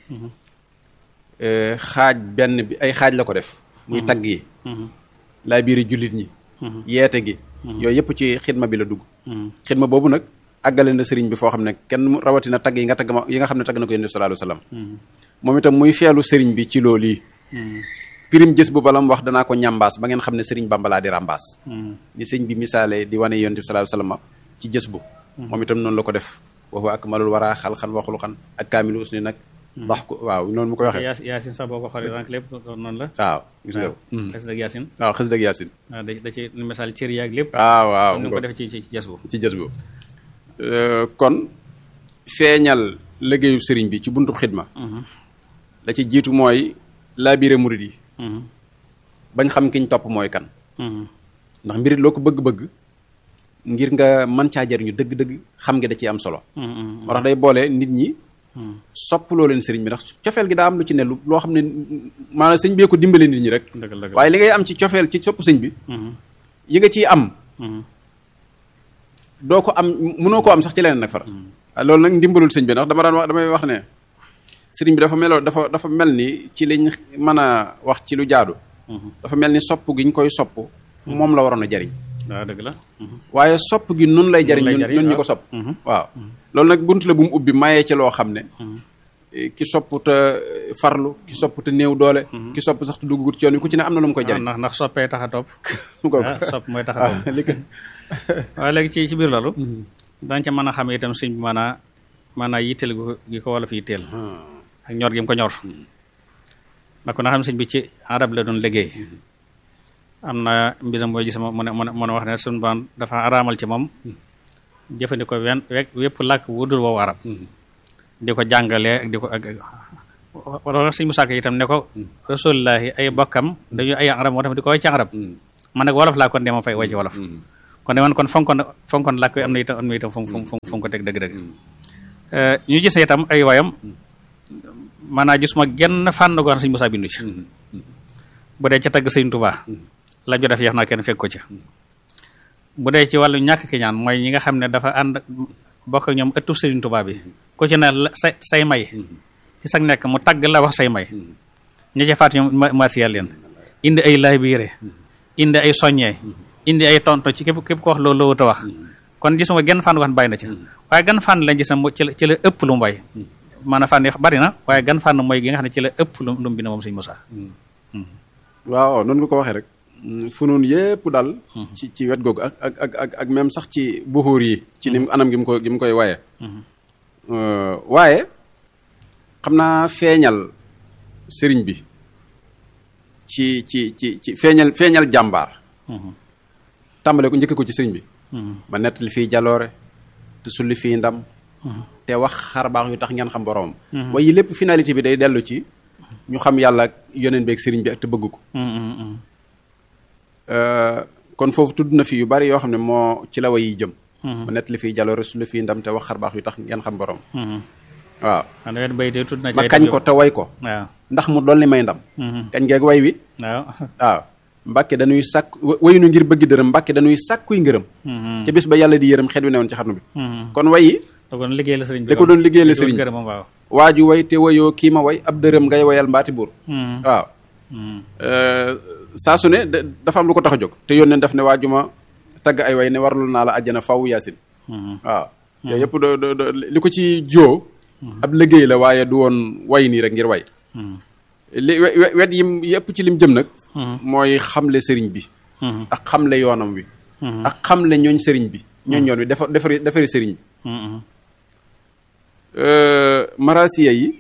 xaaj benn bi ay xaaj la ko def muy tagg yi laa biiri jullit ñi yeete gi yooyu yëpp ci xidma bi la dugg xidma boobu nag àggale na sëriñ bi foo xam ne kenn rawatina tagg yi nga tagg ma yi nga xam ne tagg na ko yonent bi sallallahu alayhi wasallam moom itam muy feelu sëriñ bi ci loolu yi pirim jës bu balam wax danaa ko ñambaas ba ngeen xam ne sëriñ Bamba laa di rambaas ni sëriñ bi misaale di wane yonent bi sallallahu alayhi wasallam ci jës bu moom itam noonu la ko def waxu ak malul waraa xal xan waxulu xan ak kaamilu usni nag wax ko waaw noonu mu koy waxee yaasin sax boo ko xoolee rank lépp noonu la waaw gis nga xës dëgg yaasin waaw xës dëgg yaasin waaw da ci misaal cër yaag lépp waaw waaw ni ko def ci ci jës bu ci jës bu kon feeñal liggéeyu sëriñ bi ci buntu xidma la ci jiitu mooy laabire murid yi bañ xam kiñ topp mooy kan ndax mbirit loo ko bëgg-bëgg ngir nga mën caa jariñu dëgg-dëgg xam nga da ciy am solo moo tax day boole nit ñi sopp loo leen sëriñ bi ndax cofeel gi daa am lu ci ne lu loo xam ne maanaam sëñ bee ko dimbale nit ñi rek waaye li ngay am ci cofeel ci sopp sëñ bi yi nga ciy am doo ko am mënoo koo am sax ci leneen nag far loolu nag ndimbalul sëñ bi ndax dama daan wax damay wax ne sëriñ bi dafa meloo dafa dafa mel ni ci liñ mën a wax ci lu jaadu dafa mel ni sopp gi ñu koy sopp moom la waroon a jariñ waaw dëgg la waaye sopp gi nun lay jariñ ñun ñu ko sopp waaw loolu nag bunt la bu mu ubbi mayee ci loo xam ne ki sopp te farlu ki sopp te néew doole ki sopp sax te duggut ci yoon wi ku ci ne am na lu mu koy jariñ ndax ndax soppee tax a topp ko sopp mooy tax a topp waaye léegi ci ci biir loolu dañ ca mën a xam itam sëñ bi maanaa maanaa yitteel gi ko wala fi yitteel ak ñor gi mu ko ñor ndax ko na xam sëñ bi ci arab la doon liggéey am na mbiram booy gis mu ne mu ne wax ne suñu baan dafa araamal ci moom jëfandikoo wen wépp làkk wudul woowu arab di ko jàngalee ak di ko ak wala sëñ Musaa Ka itam ne ko rasulullahi ay bokkam dañu ay arab moo tax di ko way ci arab man nag wolof laa kon de ma fay way ci wolof kon de man kon fonkoon fonkoon làkk wi am na itam am na itam fu mu fu mu ko teg dëgg-dëgg ñu gis ne itam ay wayam maanaam gis ma genn fànn goo xam ne Sëñ Musaa bindu ci bu dee ca tagg Sëñ Tuubaa la jo def yeex naa kenn fekk ko ci bu dee ci wàllu ñàkk ki ñaan mooy ñi nga xam ne dafa ànd bokk ak ñoom ëttu Sëñ Tuubaa bi ku ci ne say say may ci sag nekk mu tagg la wax say may ña ca faat ñoom martial leen indi ay laay biire indi ay soññee indi ay tonto ci képp képp ko wax loolu loo ta wax kon gisuma genn fànn wax bàyyi na ci waaye gan fànn lañ gis na ci la ci la ëpp lu mu bay maanaam fànn yi bari na waaye gan fànn mooy gi nga xam ne ci la ëpp lu lu mu bind moom Sëñ Musaa waaw noonu nga ko waxee rek fu noonu yépp daal ci ci wet googu ak ak ak ak ak même sax ci buxuur yi ci nim anam gi mu ko gi mu koy waye waaye xam naa feeñal sëriñ bi ci ci ci ci feeñal feeñal jàmbaar tàmbale ko njëkk ko ci sëriñ bi ba nettali fii jaloore te sulli fii ndam te wax xar baax yu tax ngeen xam boroomam waaye lépp finalité bi day dellu ci ñu xam yàlla ak yoneen beeg sëriñ bi ak te bëgg ko kon foofu tudd na fi yu bari yoo xam ne moo ci la way yi jëm ba nettali fii jaloore sulli fii ndam te wax xar baax yu tax ngeen xam boroom waaw ma kañ ko te way ko ndax mu dolli may ndam kañ ngeeg way wi waaw Mbàkke dañuy sàkk wayunu ngir bëgg dërëm Mbàkke dañuy sàkkuy ngërëm ca bis ba yàlla di yërëm xet wi newoon ci xarnu bi kon wayi da ko doon liggéey la sëriñ bi da ko doon liggéey la sëriñ bi waaju way te wayoo kii ma way ab dërëm ngay wayal mbaati buur waaw saa su ne dafa am lu ko tax a jóg te yónneen daf ne waaju ma tagg ay way ne warlu naa la àjjana faw yaasin waaw yooyu yëpp do li ko ci joo ab liggéey la waaye du woon way nii rek ngir way li wet yim yëpp ci lim jëm nag mooy xamle sëriñ bi ak xamle yoonam wi ak xamle ñooñ sëriñ bi ñooñ yoon wi defar defari defari sëriñ bi marasiya yi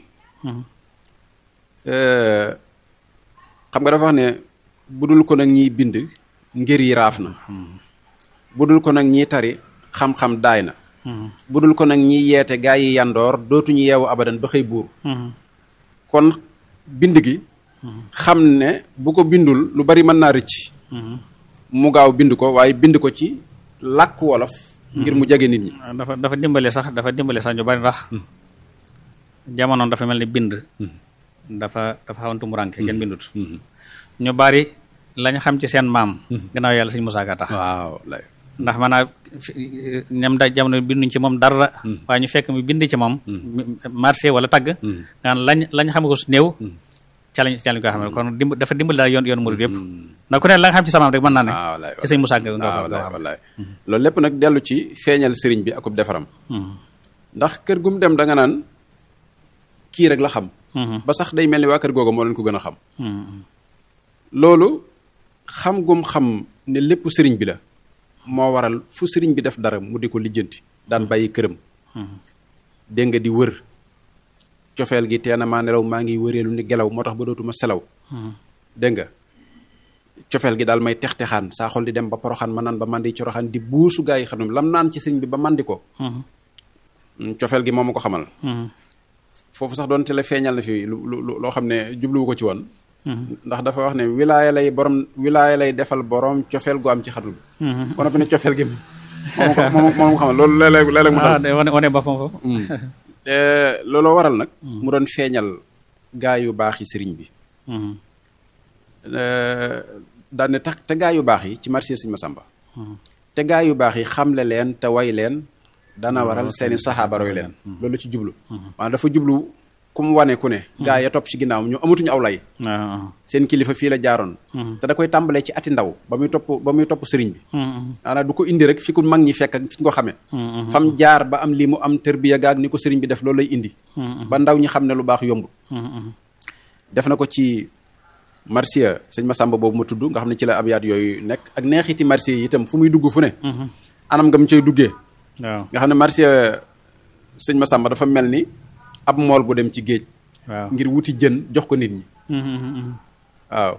xam nga dafa wax ne budul ko nag ñiy bind ngir yi raaf na budul ko nag ñiy tari xam-xam daay na budul ko nag ñiy yeete gaa yi yandoor dootuñu yeewu abadan ba xëy buur kon bind gi xam ne bu ko bindul lu bari mën naa rëcc mu gaaw bind ko waaye bind ko ci làkk wolof ngir mu jege nit ñi dafa dafa dimbale sax dafa dimbale sax ñu bari ndax jamonoon dafa mel ni bind dafa dafa xawantu mu rànke kenn bindut ñu bari lañ xam ci seen maam gannaaw yàlla Sëñ Musaa Ka tax waaw ndax maanaam ñam da jamono binduñ ci moom dara waaye ñu fekk mi bind ci moom marché wala tagg ngaan lañ lañ xam ko su néew ca lañ ca lañ ko xam ne kon dimb dafa dimbali daal yoon yoon murid yëpp ndax ku ne la nga xam ci samaam rek mën naa ne ci Sëñ Musaa Ka nga xam wallaay loolu lépp nag dellu ci feeñal sëriñ bi akub defaram ndax kër gum dem da nga naan kii rek la xam ba sax day mel ni waa kër googu moo leen ko gën a xam loolu xam gum xam ne lépp sëriñ bi la moo waral fu sëriñ bi def dara mu di ko lijjanti daan bàyyi këram dégg nga di wër cofeel gi teena maa nelaw maa ngi wëreelu ni gelaw moo tax ba dootuma selaw dégg nga cofeel gi daal may tex-texaan saa xol di dem ba poroxaan ma naan ba mandi coroxaan di buusu gaa yi xam ne lam naan ci sëriñ bi ba mandi ko cofeel gi moo ma ko xamal foofu sax doon te la feeñal na fi lu loo xam ne jubluwu ko ci woon ndax dafa wax ne wilaaya lay borom wilaaya lay defal borom cofeel gu am ci xarnu bi kon noppi ne cofeel gi moom ko moom moom xamal loolu léeg-léeg léeg-léeg mu dal wane wane boppam foofu looloo waral nag mu doon feeñal gaa yu baax yi sëriñ bi daan ne tax te gaa yu baax yi ci marché Sëñ Masamba te gaa yu baax yi xamle leen te way leen dana waral seeni saxaaba roy leen loolu ci jublu maanaam dafa jublu ku mu wane ku ne gaa ya topp ci ginnaaw ñu amatuñu aw lay seen kilifa fii la jaaroon te da koy tàmbalee ci ati ndaw ba muy topp ba muy topp sëriñ bi maanaam du ko indi rek fi ku mag ñi fekk ak fi ñu ko xamee fam jaar ba am lii mu am tërbiya gaag ni ko sëriñ bi def loolu lay indi ba ndaw ñi xam ne lu baax yombul def na ko ci marsiya Sëñ Masamba boobu ma tudd nga xam ne ci la abyaat yooyu nekk ak neexiti marsiya yi itam fu muy dugg fu ne anam nga mu cay duggee nga xam ne marsiya Sëñ Masamba dafa mel ni ab mool bu dem ci géej ngir wuti jën jox ko nit ñi waaw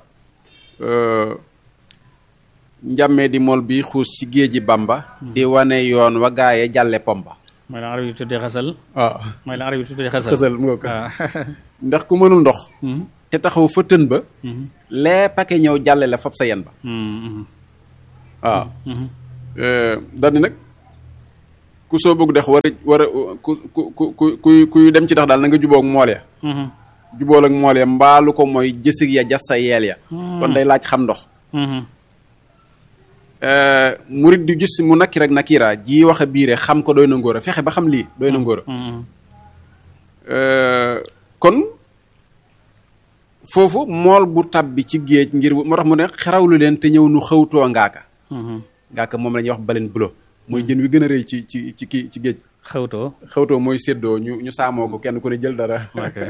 njàmmee di mool bi xuus ci géeji Bamba di wane yoon wa gaaye jàlle pomba mooy la arab yi tuddee xasal waaw mooy la arab yi tuddee xasal xasal mu ko ndax ku mënul ndox te taxaw fa tën ba lee pake ñëw jàlle la fab sa yen ba waaw daal di nag ku soo bëgg dex war a war a ku ku ku ku kuy dem ci dex daal na nga jubóog mool ya jubóol ak mool ya mbaalu ko mooy jësig ya jas sa yeel ya kon day laaj xam ndox murit di gis mu nakki rek nakira ji wax a biire xam ko doy na ngóor a fexe ba xam lii doy na ngóor a kon foofu mool bu tabbi ci géej ngir moo tax mu ne xerawlu leen te ñëw nu xawtoo ngaaka ngaaka moom la ñuy wax baleine bleue mooy jën wi gën a rëy ci ci ci kii ci géej xawtoo xawtoo mooy séddoo ñu ñu saamoo ko kenn ku ne jël dara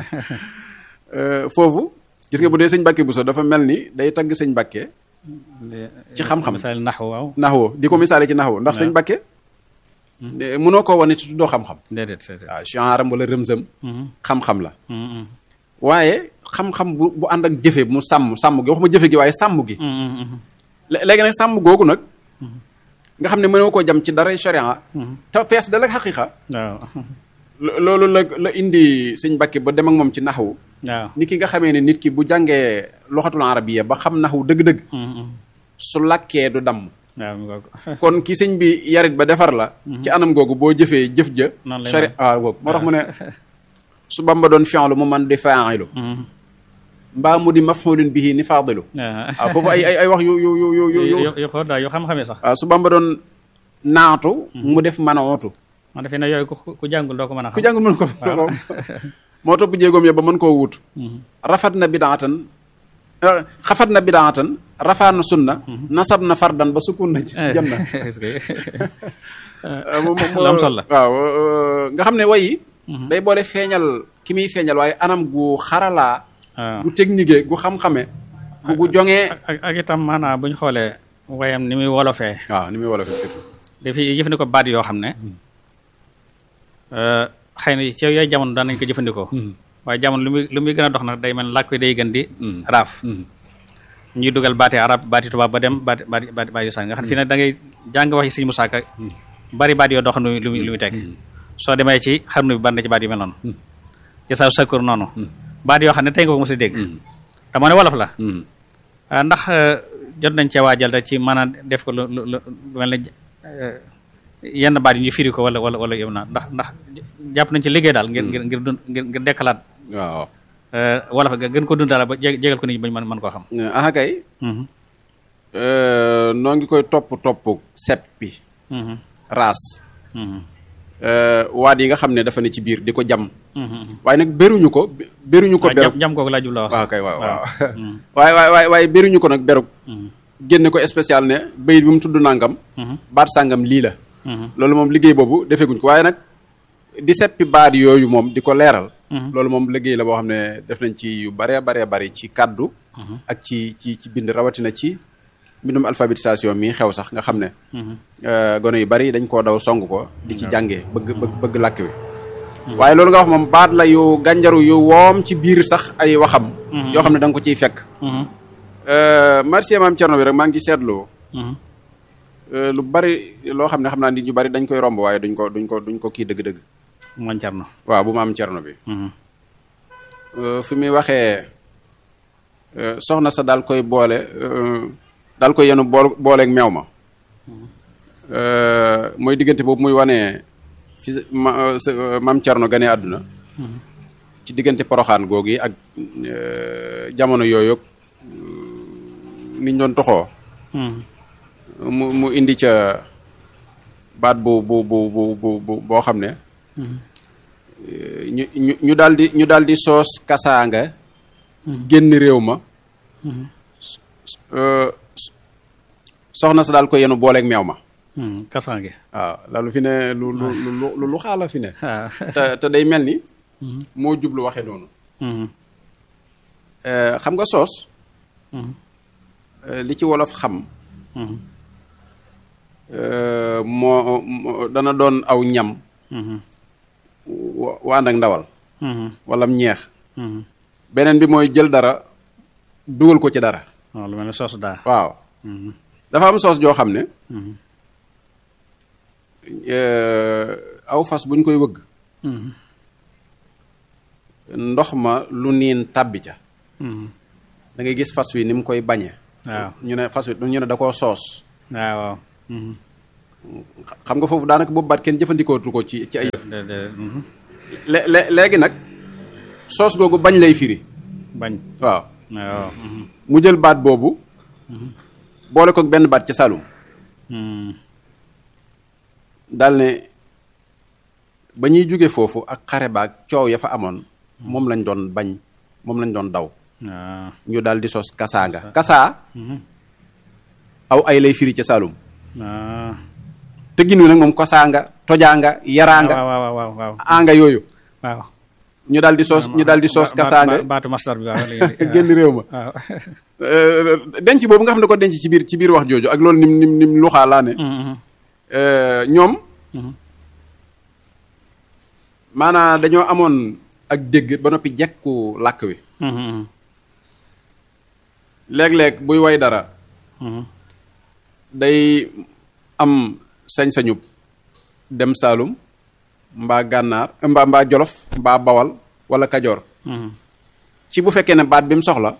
foofu gis nga bu dee sëñ Mbàkke Buso dafa mel ni day tagg sëñ Mbàkke ci xam-xam misaal naxwu waaw naxwu di ko misaale ci naxwu ndax sëñ Mbàkke mënoo koo wane te tuddoo xam-xam déedéet waaw chanram wala rëmsëm xam-xam la waaye xam-xam bu bu ànd ak jëfe mu sàmm sàmm gi waxuma jëfe gi waaye sàmm gi léegi nag sàmm googu nag nga xam ne mënoo koo jam ci dara sharia te fees dal ak xaqiqa waaw loolu la la indi sëñ Mbàkke ba dem ak moom ci naxwu waaw nit ki nga xamee ne nit ki bu jàngee loxatul arabiya ba xam naxwu dëgg-dëgg su lakkee du damm kon ki sëñ bi yarit ba defar la ci anam googu boo jëfee jëf ja sharia waaw googu moo tax mu ne su Bamba doon fi'lu mu man di fa'ilu mbaa mu di maf'ulun bihi ni faadilu waaw foofu ay ay ay wax yu yu yu yu yu yu xool daal yu xam-xamee sax waaw su Bamba doon naatu mu def manootu man defe ne yooyu ku jàngul doo ko mën a xam ku jàngul mën ko moo topp jéegoom ya ba mën koo wut rafat na bidaatan xafat na bidaatan rafaa na sunna nasab na fardan ba sukun na jëm na lu am solo la waaw nga xam ne wayi day boole feeñal ki muy feeñal waaye anam gu xaralaa gu technique gu xam-xame gu jongee ak itam maanaam bu ñu xoolee wayam ni muy wolofee waaw ni muy wolofee surtout dafi jëfandikoo baat yoo xam ne xëy na ci yooyu jamono daan nañ ko jëfandikoo waaye jamono lu muy lu muy gën a dox nag day mel làkk ko day gën di raaf ñuy dugal baati arab baati tubaab ba dem baati baati baati baati sàng nga xam ne fii nag da ngay jàng wax yi sëñ Musaa Ka bari baat yoo doo xam ne lu muy lu muy teg soo demee ci xarnu bi bari na ci baat yu mel noonu ci sa sakkur noonu baat yoo xam ne tey nga ko mos a dégg te moo ne wolof la ndax jot nañ cee waajal rek ci maanaam def ko lu lu lu mel ne yenn baat yi ñu firi ko wala wala wala yow naa ndax ndax jàpp nañ ci liggéey daal ngir ngir ngir dund ngir ngir dekkalaat waaw wolof ga gën ko dund daal ba jégal ko nit ñi bañ mën mën koo xam aha kay noo ngi koy topp topp seppi raas waat yi nga xam ne dafa ne ci biir di ko jam waaye nag béruñu ko béruñu ko berug jam kooku laa jub la wax waaw kay waaw waaw waaye waaye waaye waaye béruñu ko nag berug génne ko spécial ne bayit bi mu tudd nangam baat sàngam lii la loolu moom liggéey boobu defeeguñ ko waaye nag di seppi baat yooyu moom di ko leeral loolu moom liggéey la boo xam ne def nañ ci yu baree baree bari ci kaddu ak ci ci ci bind rawatina ci mbindum alphabétisation mi xew sax nga xam ne gone yu bari dañ koo daw song ko di ci jàngee bëgg bëgg bëgg làkk wi waaye loolu nga wax moom baat la yu gànjaru yu woom ci biir sax ay waxam yoo xam ne da nga ko ciy fekk merci maam Cerno bi rek maa ngi ci seetlu lu bari loo xam ne xam naa nit ñu bari dañ koy romb waaye duñ ko duñ ko duñ ko kii dëgg-dëgg maam Cerno waaw bu maam Cerno bi fi muy waxee soxna sa daal koy boole daal koy yenu bool booleeg meew ma mooy diggante boobu muy wane fi maam Cerno gane àdduna ci diggante poroxaan googu yi ak jamono yooyu niñ doon toxoo mu mu indi ca baat bu bu bu bu bu boo xam ne ñu ñu ñu daal di ñu daal di soos kasaanga génn réew ma soxna sa daal ko yenu booleeg meew ma kasaange waaw loolu fi ne lu lu lu lu xaala fi ne te te day mel ni moo jublu waxee noonu xam nga soos li ci wolof xam moo dana doon aw ñam wa ànd ak ndawal wala ñeex beneen bi mooy jël dara dugal ko ci dara waaw lu mel ne soos daa waaw dafa am soos joo xam ne aw fas buñ koy wëgg ndox ma lu niin tàbbi ca da ngay gis fas wi ni mu koy bañe waaw ñu ne fas wi ñu ne da koo soos waaw waaw xam nga foofu daanaka boobu baat kenn jëfandikootu ko ci ci ay yëf lé léegi nag soos googu bañ lay firi bañ waaw waaw mu jël baat boobu boole ko benn baat ca Saalum daal ne ba ñuy jóge foofu ak xare baag coow ya fa amoon moom lañ doon bañ moom lañ doon daw ñu daal di sos kasaa nga kasaa aw ay lay firi ca Saalum tëggin wi nag moom kosaa nga tojaa nga yaraa nga waaw waaw waaw anga yooyu waaw ñu daal di soos ñu daal di soos kasaa nga baatu masdar bi waaw génn réew ma denc boobu nga xam ne ko denc ci biir ci biir wax jooju ak loolu nim nim nim luxaa laa ne ñoom maanaam dañoo amoon ak dégg ba noppi jekku làkk wi léeg-léeg buy way dara day am sañ-sañub dem Saalum mbaa gànnaar mbaa mbaa Jolof mbaa Bawal wala Kajoor ci bu fekkee ne baat bi mu soxla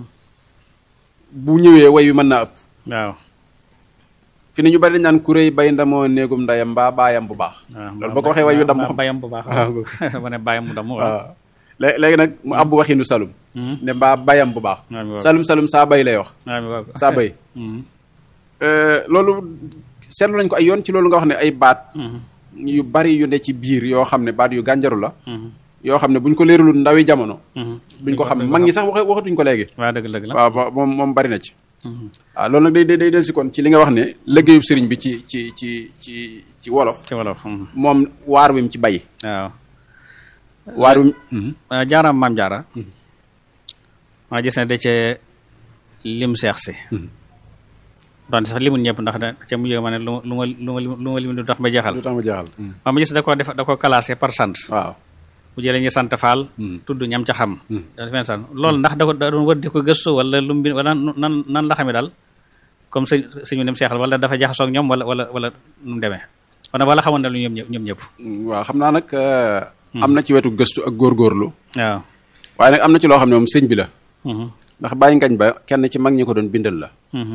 bu ñëwee way wi mën naa ëpp waaw fi ni ñu bari dañ naan kuréy bay ndamoo néegum ndayam mbaa baayam bu baax loolu boo ko waxee way wi damm xam bayam bu baax ma ne bayam mu damm waaw léegi nag mu abbu waxinu Saalum ne mbaa bayam bu baax Saalum Saalum saa bay lay wax saa bay loolu seetlu nañ ko ay yoon ci loolu nga wax ne ay baat yu bari yu ne ci biir yoo xam ne baat yu gànjaru la yoo xam ne buñ ko leeralul ndawi jamono duñ ko xam mag ñi sax wax waxatuñ ko léegi waaw dëgg dëgg la waaw moom moom bari na ci waaw loolu nag day day day del si kon ci li nga wax ne liggéeyub sëriñ bi ci ci ci ci ci wolof ci wolof moom waar wi mu ci bay waaw waar wi jaaraam maam jaara maa gis ne da cee lim seex si doon sax limul ñëpp ndax da ca mu yëg ma ne lu ma lu ma lu ma lim du tax ma jeexal lu tax ma jeexal ma gis da ko def da ko classé par sant waaw bu jëlee ñu sant Faal tudd ñam ca xam dafa sant loolu ndax da ko da doon wër di ko gëstu wala lu mu bind wala nan nan la xamee daal comme sëñ sëñ dem seexal wala dafa jaxasoo ak ñoom wala wala wala nu mu demee wala wala xamoon na lu ñoom ñoom ñëpp waaw xam naa nag am na ci wetu gëstu ak góorgóorlu waaw waaye nag am na ci loo xam ne moom sëñ bi la ndax bàyyi ngañ ba kenn ci mag ñi ko doon bindal la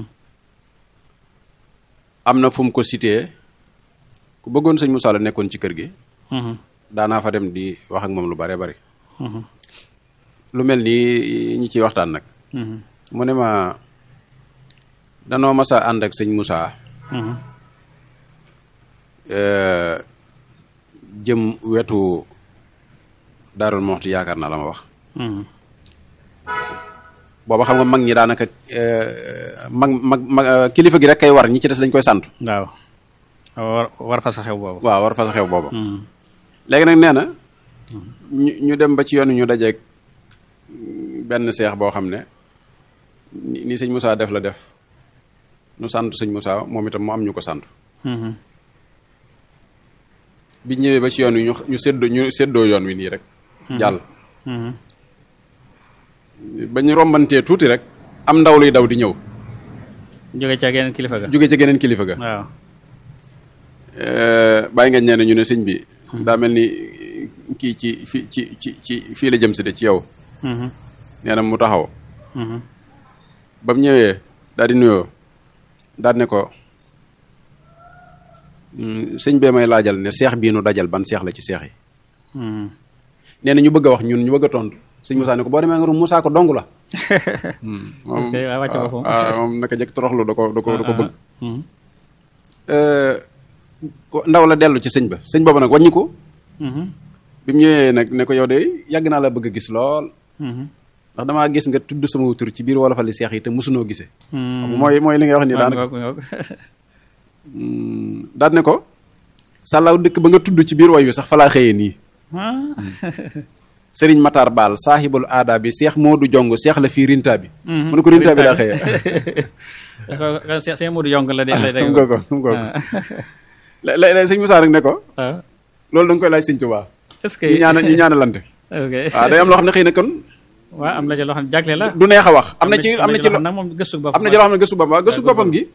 am na fu mu ko cité ku bëggoon sëñ Moussa la nekkoon ci kër gi daanaa fa dem di wax ak moom lu bare bari lu mel nii ñi ciy waxtaan nag mu ne ma danoo mas a ànd ak sëñ Moussa jëm wetu Daarul Muxti yaakaar naa la ma wax booba xam nga mag ñi daanaka mag mag mag kilifa gi rek kay war ñi ci des dañ koy sant waaw war war fa sa xew booba waaw war fa sa xew booba léegi nag nee na ñu ñu dem ba ci yoon ñu dajeeg benn seex boo xam ne ni sëñ Moussa def la def nu sant sëñ Moussa moom itam mu am ñu ko sant bi ñëwee ba ci yoon wi ñu ñu séddoo ñu séddoo yoon wi nii rek jàll ba ñu rombantee tuuti rek am ndaw luy daw di ñëw jóge ca geneen kilifa ga jóge ca geneen kilifa ga waaw bàyyi nga ñee ne ñu ne sëñ bi daa mel ni kii ci fi ci ci ci fii la jëm si de ci yow nee na mu taxaw ba mu ñëwee daal di nuyoo daal ne ko sëñ bee may laajal ne seex bii nu dajal ban seex la ci seex yi nee na ñu bëgg a wax ñun ñu bëgg a tontu sëñ Moussa ne ko boo demee nga rum Moussa ko dong la moom moom naka jëkk toroxlu da ko da ko da ko bëgg ndaw la dellu ci sëñ ba sëñ boobu nag wàññi ko bi mu ñëwee nag ne ko yow de yàgg naa la bëgg a gis lool ndax damaa gis nga tudd sama tur ci biir wolofali seex yi te mosunoo gisee mooy mooy li ngay wax ni daanaka daal ne ko sàllaaw dëkk ba nga tudd ci biir way wi sax fa laa xëyee nii Sëriñ Matar Baal saaxibul aada bi seex Moodu Jong seex la fii rinta bi mu ne ko rinta bi laa xëyee seex Moodu Jong la de xam nga ko xam nga ko léeg-léeg sëñ Moussa rek ne ko loolu da nga koy laaj sëñ Tuubaa est-ce que ñu ñaana ñu ñaanalante waaw day am loo xam ne xëy na kon waaw am na ci loo xam ne jagle la du neex a wax am na ci am na ci nag moom gëstu boppam am na ci loo xam ne gëstu boppam waaw gëstu boppam gi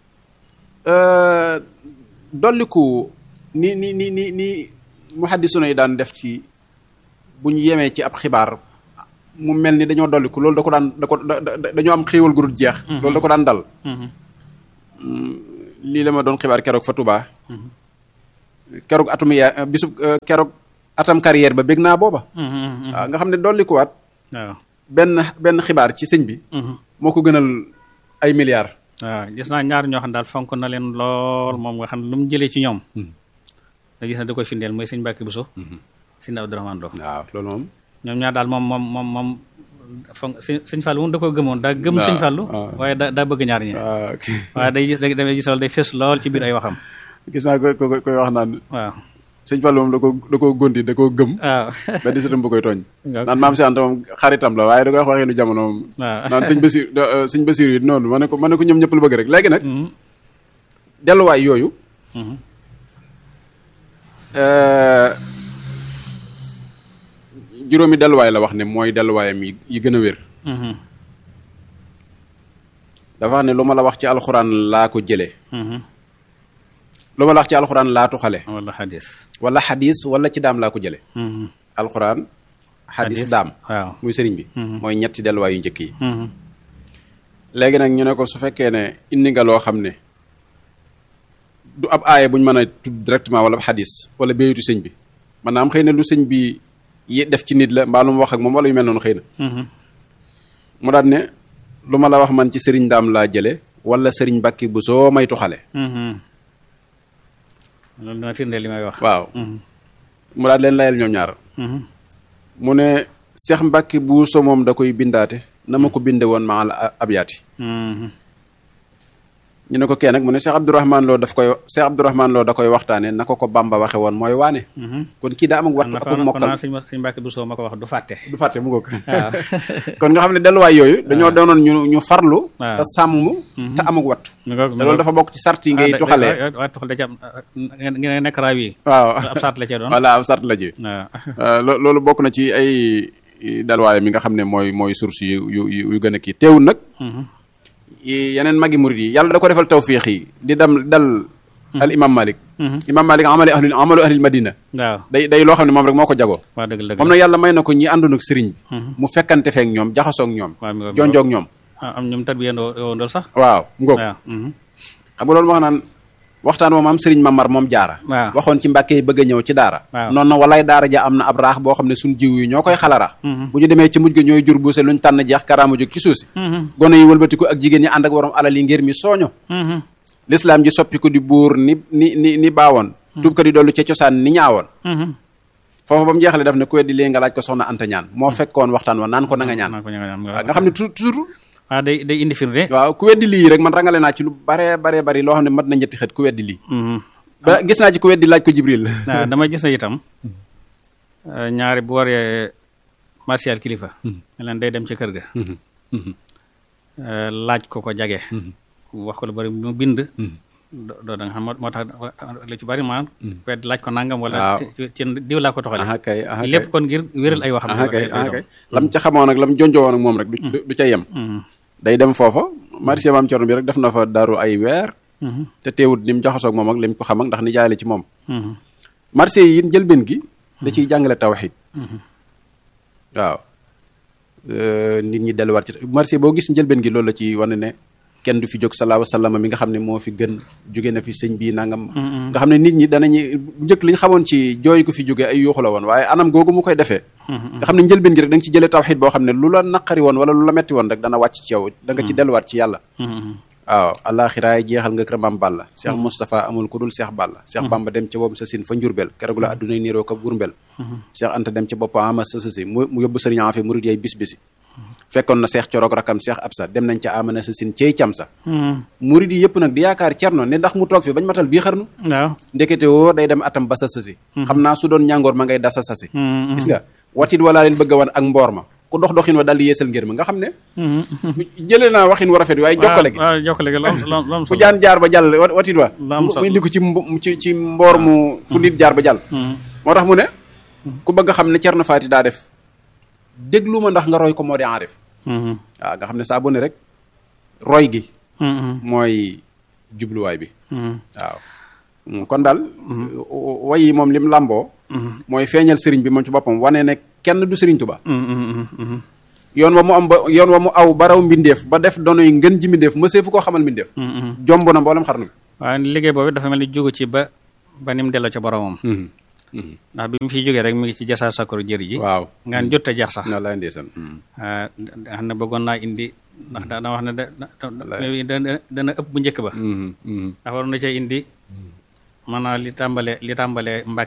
dolliku ni ni ni ni ni muhaddisuna yi daan def ci bu ñu yemee ci ab xibaar mu mel ni dañoo dolliku loolu da ko daan da ko dañoo am xéewal gu dul jeex loolu da ko daan dal lii la ma doon xibaar keroog fa Touba keroog atum ya bisub keroog atam carrière ba bég naa booba waaw nga xam ne dolli ko waat waaw benn benn xibaar ci sëñ bi moo ko gënal ay milliards waaw gis naa ñaar ñoo xam daal fonk na leen lool moom nga xam ne lu mu jëlee ci ñoom da gis na da koy firndeel mooy sëñ Mbàkke Buso sëñ Abdourahmane Lo waaw loolu moom ñoom ñaar daal moom moom moom moom fonk sëñ Fallou moom da ko gëmoon daa gëm sëñ Fallou waaye da daa bëgg ñaar ñi waaye day gis damay gis loolu day fës lool ci biir ay waxam gis naa ko koy koy wax naan waaw sëñ Fallou moom da ko da koo gonti da koo gëm waaw ba di sëtam bu koy tooñ naan maam si Anta moom xaritam la waaye da koy wax waxee lu jamono moom naan sëñ Basir sëñ Basir yi noonu ma ne ko ma ne ko ñoom ñëpp la bëgg rek léegi nag delluwaay yooyu juróomi delluwaay la wax ne mooy delluwaayam yi yi gën a wér dafa wax ne lu ma la wax ci alxuraan laa ko jëlee lu ma la wax ci alxuraan laa tuxale wala xadis wala xadis wala ci daam laa ko jëlee alxuraan xadis daam waaw muy sëriñ bi mooy ñetti delluwaay yu njëkk yi léegi nag ñu ne ko su fekkee ne indi nga loo xam ne du ab aaya buñ mën a tudd directement wala ab xadis wala béyatu sëñ bi maanaam xëy na lu sëñ bi yi def ci nit la mbaa lu mu wax ak moom wala yu mel noonu xëy na mu daal ne lu ma la wax man ci sëriñ daam laa jële wala sëriñ Mbàkke bu soo may tuxale loolu dana firndeel li may wax waaw mu daal leen layal ñoom ñaar mu ne Seex Mbàkke bu so moom da koy bindaate na ma ko binde woon maa la abyaati ñu ne ko kee nag mu ne Cheikh Abdourahmane Lo daf koy Cheikh Abdourahmane Lo da koy waxtaane na ko ko Bamba waxe woon mooy waane kon kii daa am ak wattu ak mokkal sëñ Mbàkke Buso ma ko wax du fàtte du fàtte mu ngoog kon nga xam ne delluwaay yooyu dañoo doonoon ñu ñu farlu te sàmm te am ak wattu te loolu dafa bokk ci sart yi ngay tuxalee waaw tuxal da ci am ngeen nekk raaw yi waaw ab sart la cee doon voilà ab sart la ci loolu bokk na ci ay delluwaay mi nga xam ne mooy mooy source yu yu yu gën a kii teewul nag yeneen magi murid yi yàlla da ko defal tawfiix yi di dem dal al imam Malik imam Malik amale ahli amalu ahlil madina waaw day day loo xam ne moom rek moo ko jagoo waaw dëgg la moom nag yàlla may na ko ñi àndoon ak sëriñ bi mu fekkante feek ñoom jaxasoog ñoom jonjoog ñoom am ñoom tarbiyandoo ndool sax waaw ngoog xam nga loolu wax naan waxtaan moom am sëriñ Mamar moom jaara waxoon ci Mbàkke yi bëgg a ñëw ci daara noonu na walaay daara ja am na ab raax boo xam ne suñ jiw yi ñoo koy xalarax bu ñu demee ci mujj ga ñooy jur buuse luñ tànn jeex karaama jóg ci suusi gone yi wëlbatiku ak jigéen ñi ànd ak waroom alal yi ngir mi sooño lislaam ji soppi ko di buur ni ni ni ni baawoon tuub ko di dollu ca cosaan ni ñaawoon foofu ba mu jeexale daf ne ku weddi léegi nga laaj ko soxna Anta ñaan moo fekkoon waxtaan wa naan ko na nga ñaan nga xam ne toujours ah day day indi firnde waaw ku weddi lii rek man rangale naa ci lu bare bare bari loo xam ne mat na ñetti xët ku weddi lii ba gis naa ci ku weddi laaj ko Jibril waaw dama gis na itam ñaari bu waree martial kilifa leen day dem ci kër ga laaj ko ko jage wax ko lu bari mu bind doo da nga xam moo tax lu ci bari ma weddi laaj ko nangam wala ci diw laa ko toxale lépp kon ngir wéral ay waxam lam ca xamoon ak lam jonjoo woon ak moom rek du ca yem day dem foofa marché maam Cerno bi rek def na fa daru ay weer te teewut ni mu jaxasoog moom ak lim ko xam ak ndax ni jaay la ci moom marché yi njëlbeen gi da ciy jàngale tawxiid waaw nit ñi delluwaat ci marché boo gis njëlbeen gi loolu la ci wane ne kenn du fi jóg salaahu salaam mi nga xam ne moo fi gën jóge na fi sëñ bii nangam nga xam ne nit ñi danañu njëkk li ñu xamoon ci jooy ko fi jóge ay yuuxu la woon waaye anam googu mu koy defee nga xam ne njëlbeen gi rek da nga ci jëlee tawxiid boo xam ne lu la naqari woon wala lu la metti woon rek dana wàcc ci yow da nga ci delluwaat ci yàlla waaw alaxiraay jeexal nga kër Maam Balla Cheikh Moustapha amul ku dul Cheikh Balla Cheikh Bamba dem ca woom sa sin fa njurbel keroog la addunay niiroo ko burbel Cheikh Anta dem ca boppam ama sa sasi mu yóbbu sëriñ Afi murid yay bis bisi fekkoon na Cheikh Coroog rakam Cheikh Absa dem nañ ca amana sa sin cey cam sa murid yi yëpp nag di yaakaar Cerno ne ndax mu toog fi bañ matal bii xarnu waaw ndekete woo day dem atam ba sa sasi xam naa su doon ñàngoor ma ngay dasa sasi gis nga watit walaa leen bëgg a wan ak mboor ma ku dox doxin wa daal di yeesal ngir ma nga xam ne jëlee naa waxin wa rafet waaye jokkale gi waaw jokkale gi lam fu jaan jaar ba jàll watit wa mu indi ko ci ci ci mboor mu fu nit jaar ba jàll moo tax mu ne ku bëgg a xam ne Cerno Faati daa def déglu ma ndax nga roy ko moo di enref waaw nga xam ne saa bu ne rek roy gi mooy jubluwaay bi waaw kon daal way yi moom lim làmboo mooy feeñal sëriñ bi moom ci boppam wane ne kenn du sëriñ Tuba yoon wa mu am ba yoon wa mu aw baraw mbindeef ba def donoy ngën ji mbindeef mësee fu koo xamal mbindeef jomb na mboolem xarnu bi waaye liggéey boobu dafa mel ni jógu ci ba ba ni mu delloo ca boromam. ndax bi mu fiy jógee rek mu ngi ci jasaa sakkoor jëri ji. waaw ngaan jot a jeex sax. wallaay ndeysaan. xam ne bëggoon naa indi ndax da wax ne da dana ëpp bu njëkk ba. ndax waroon na cee indi maanaam li tàmbalee li tàmbalee Mbàkke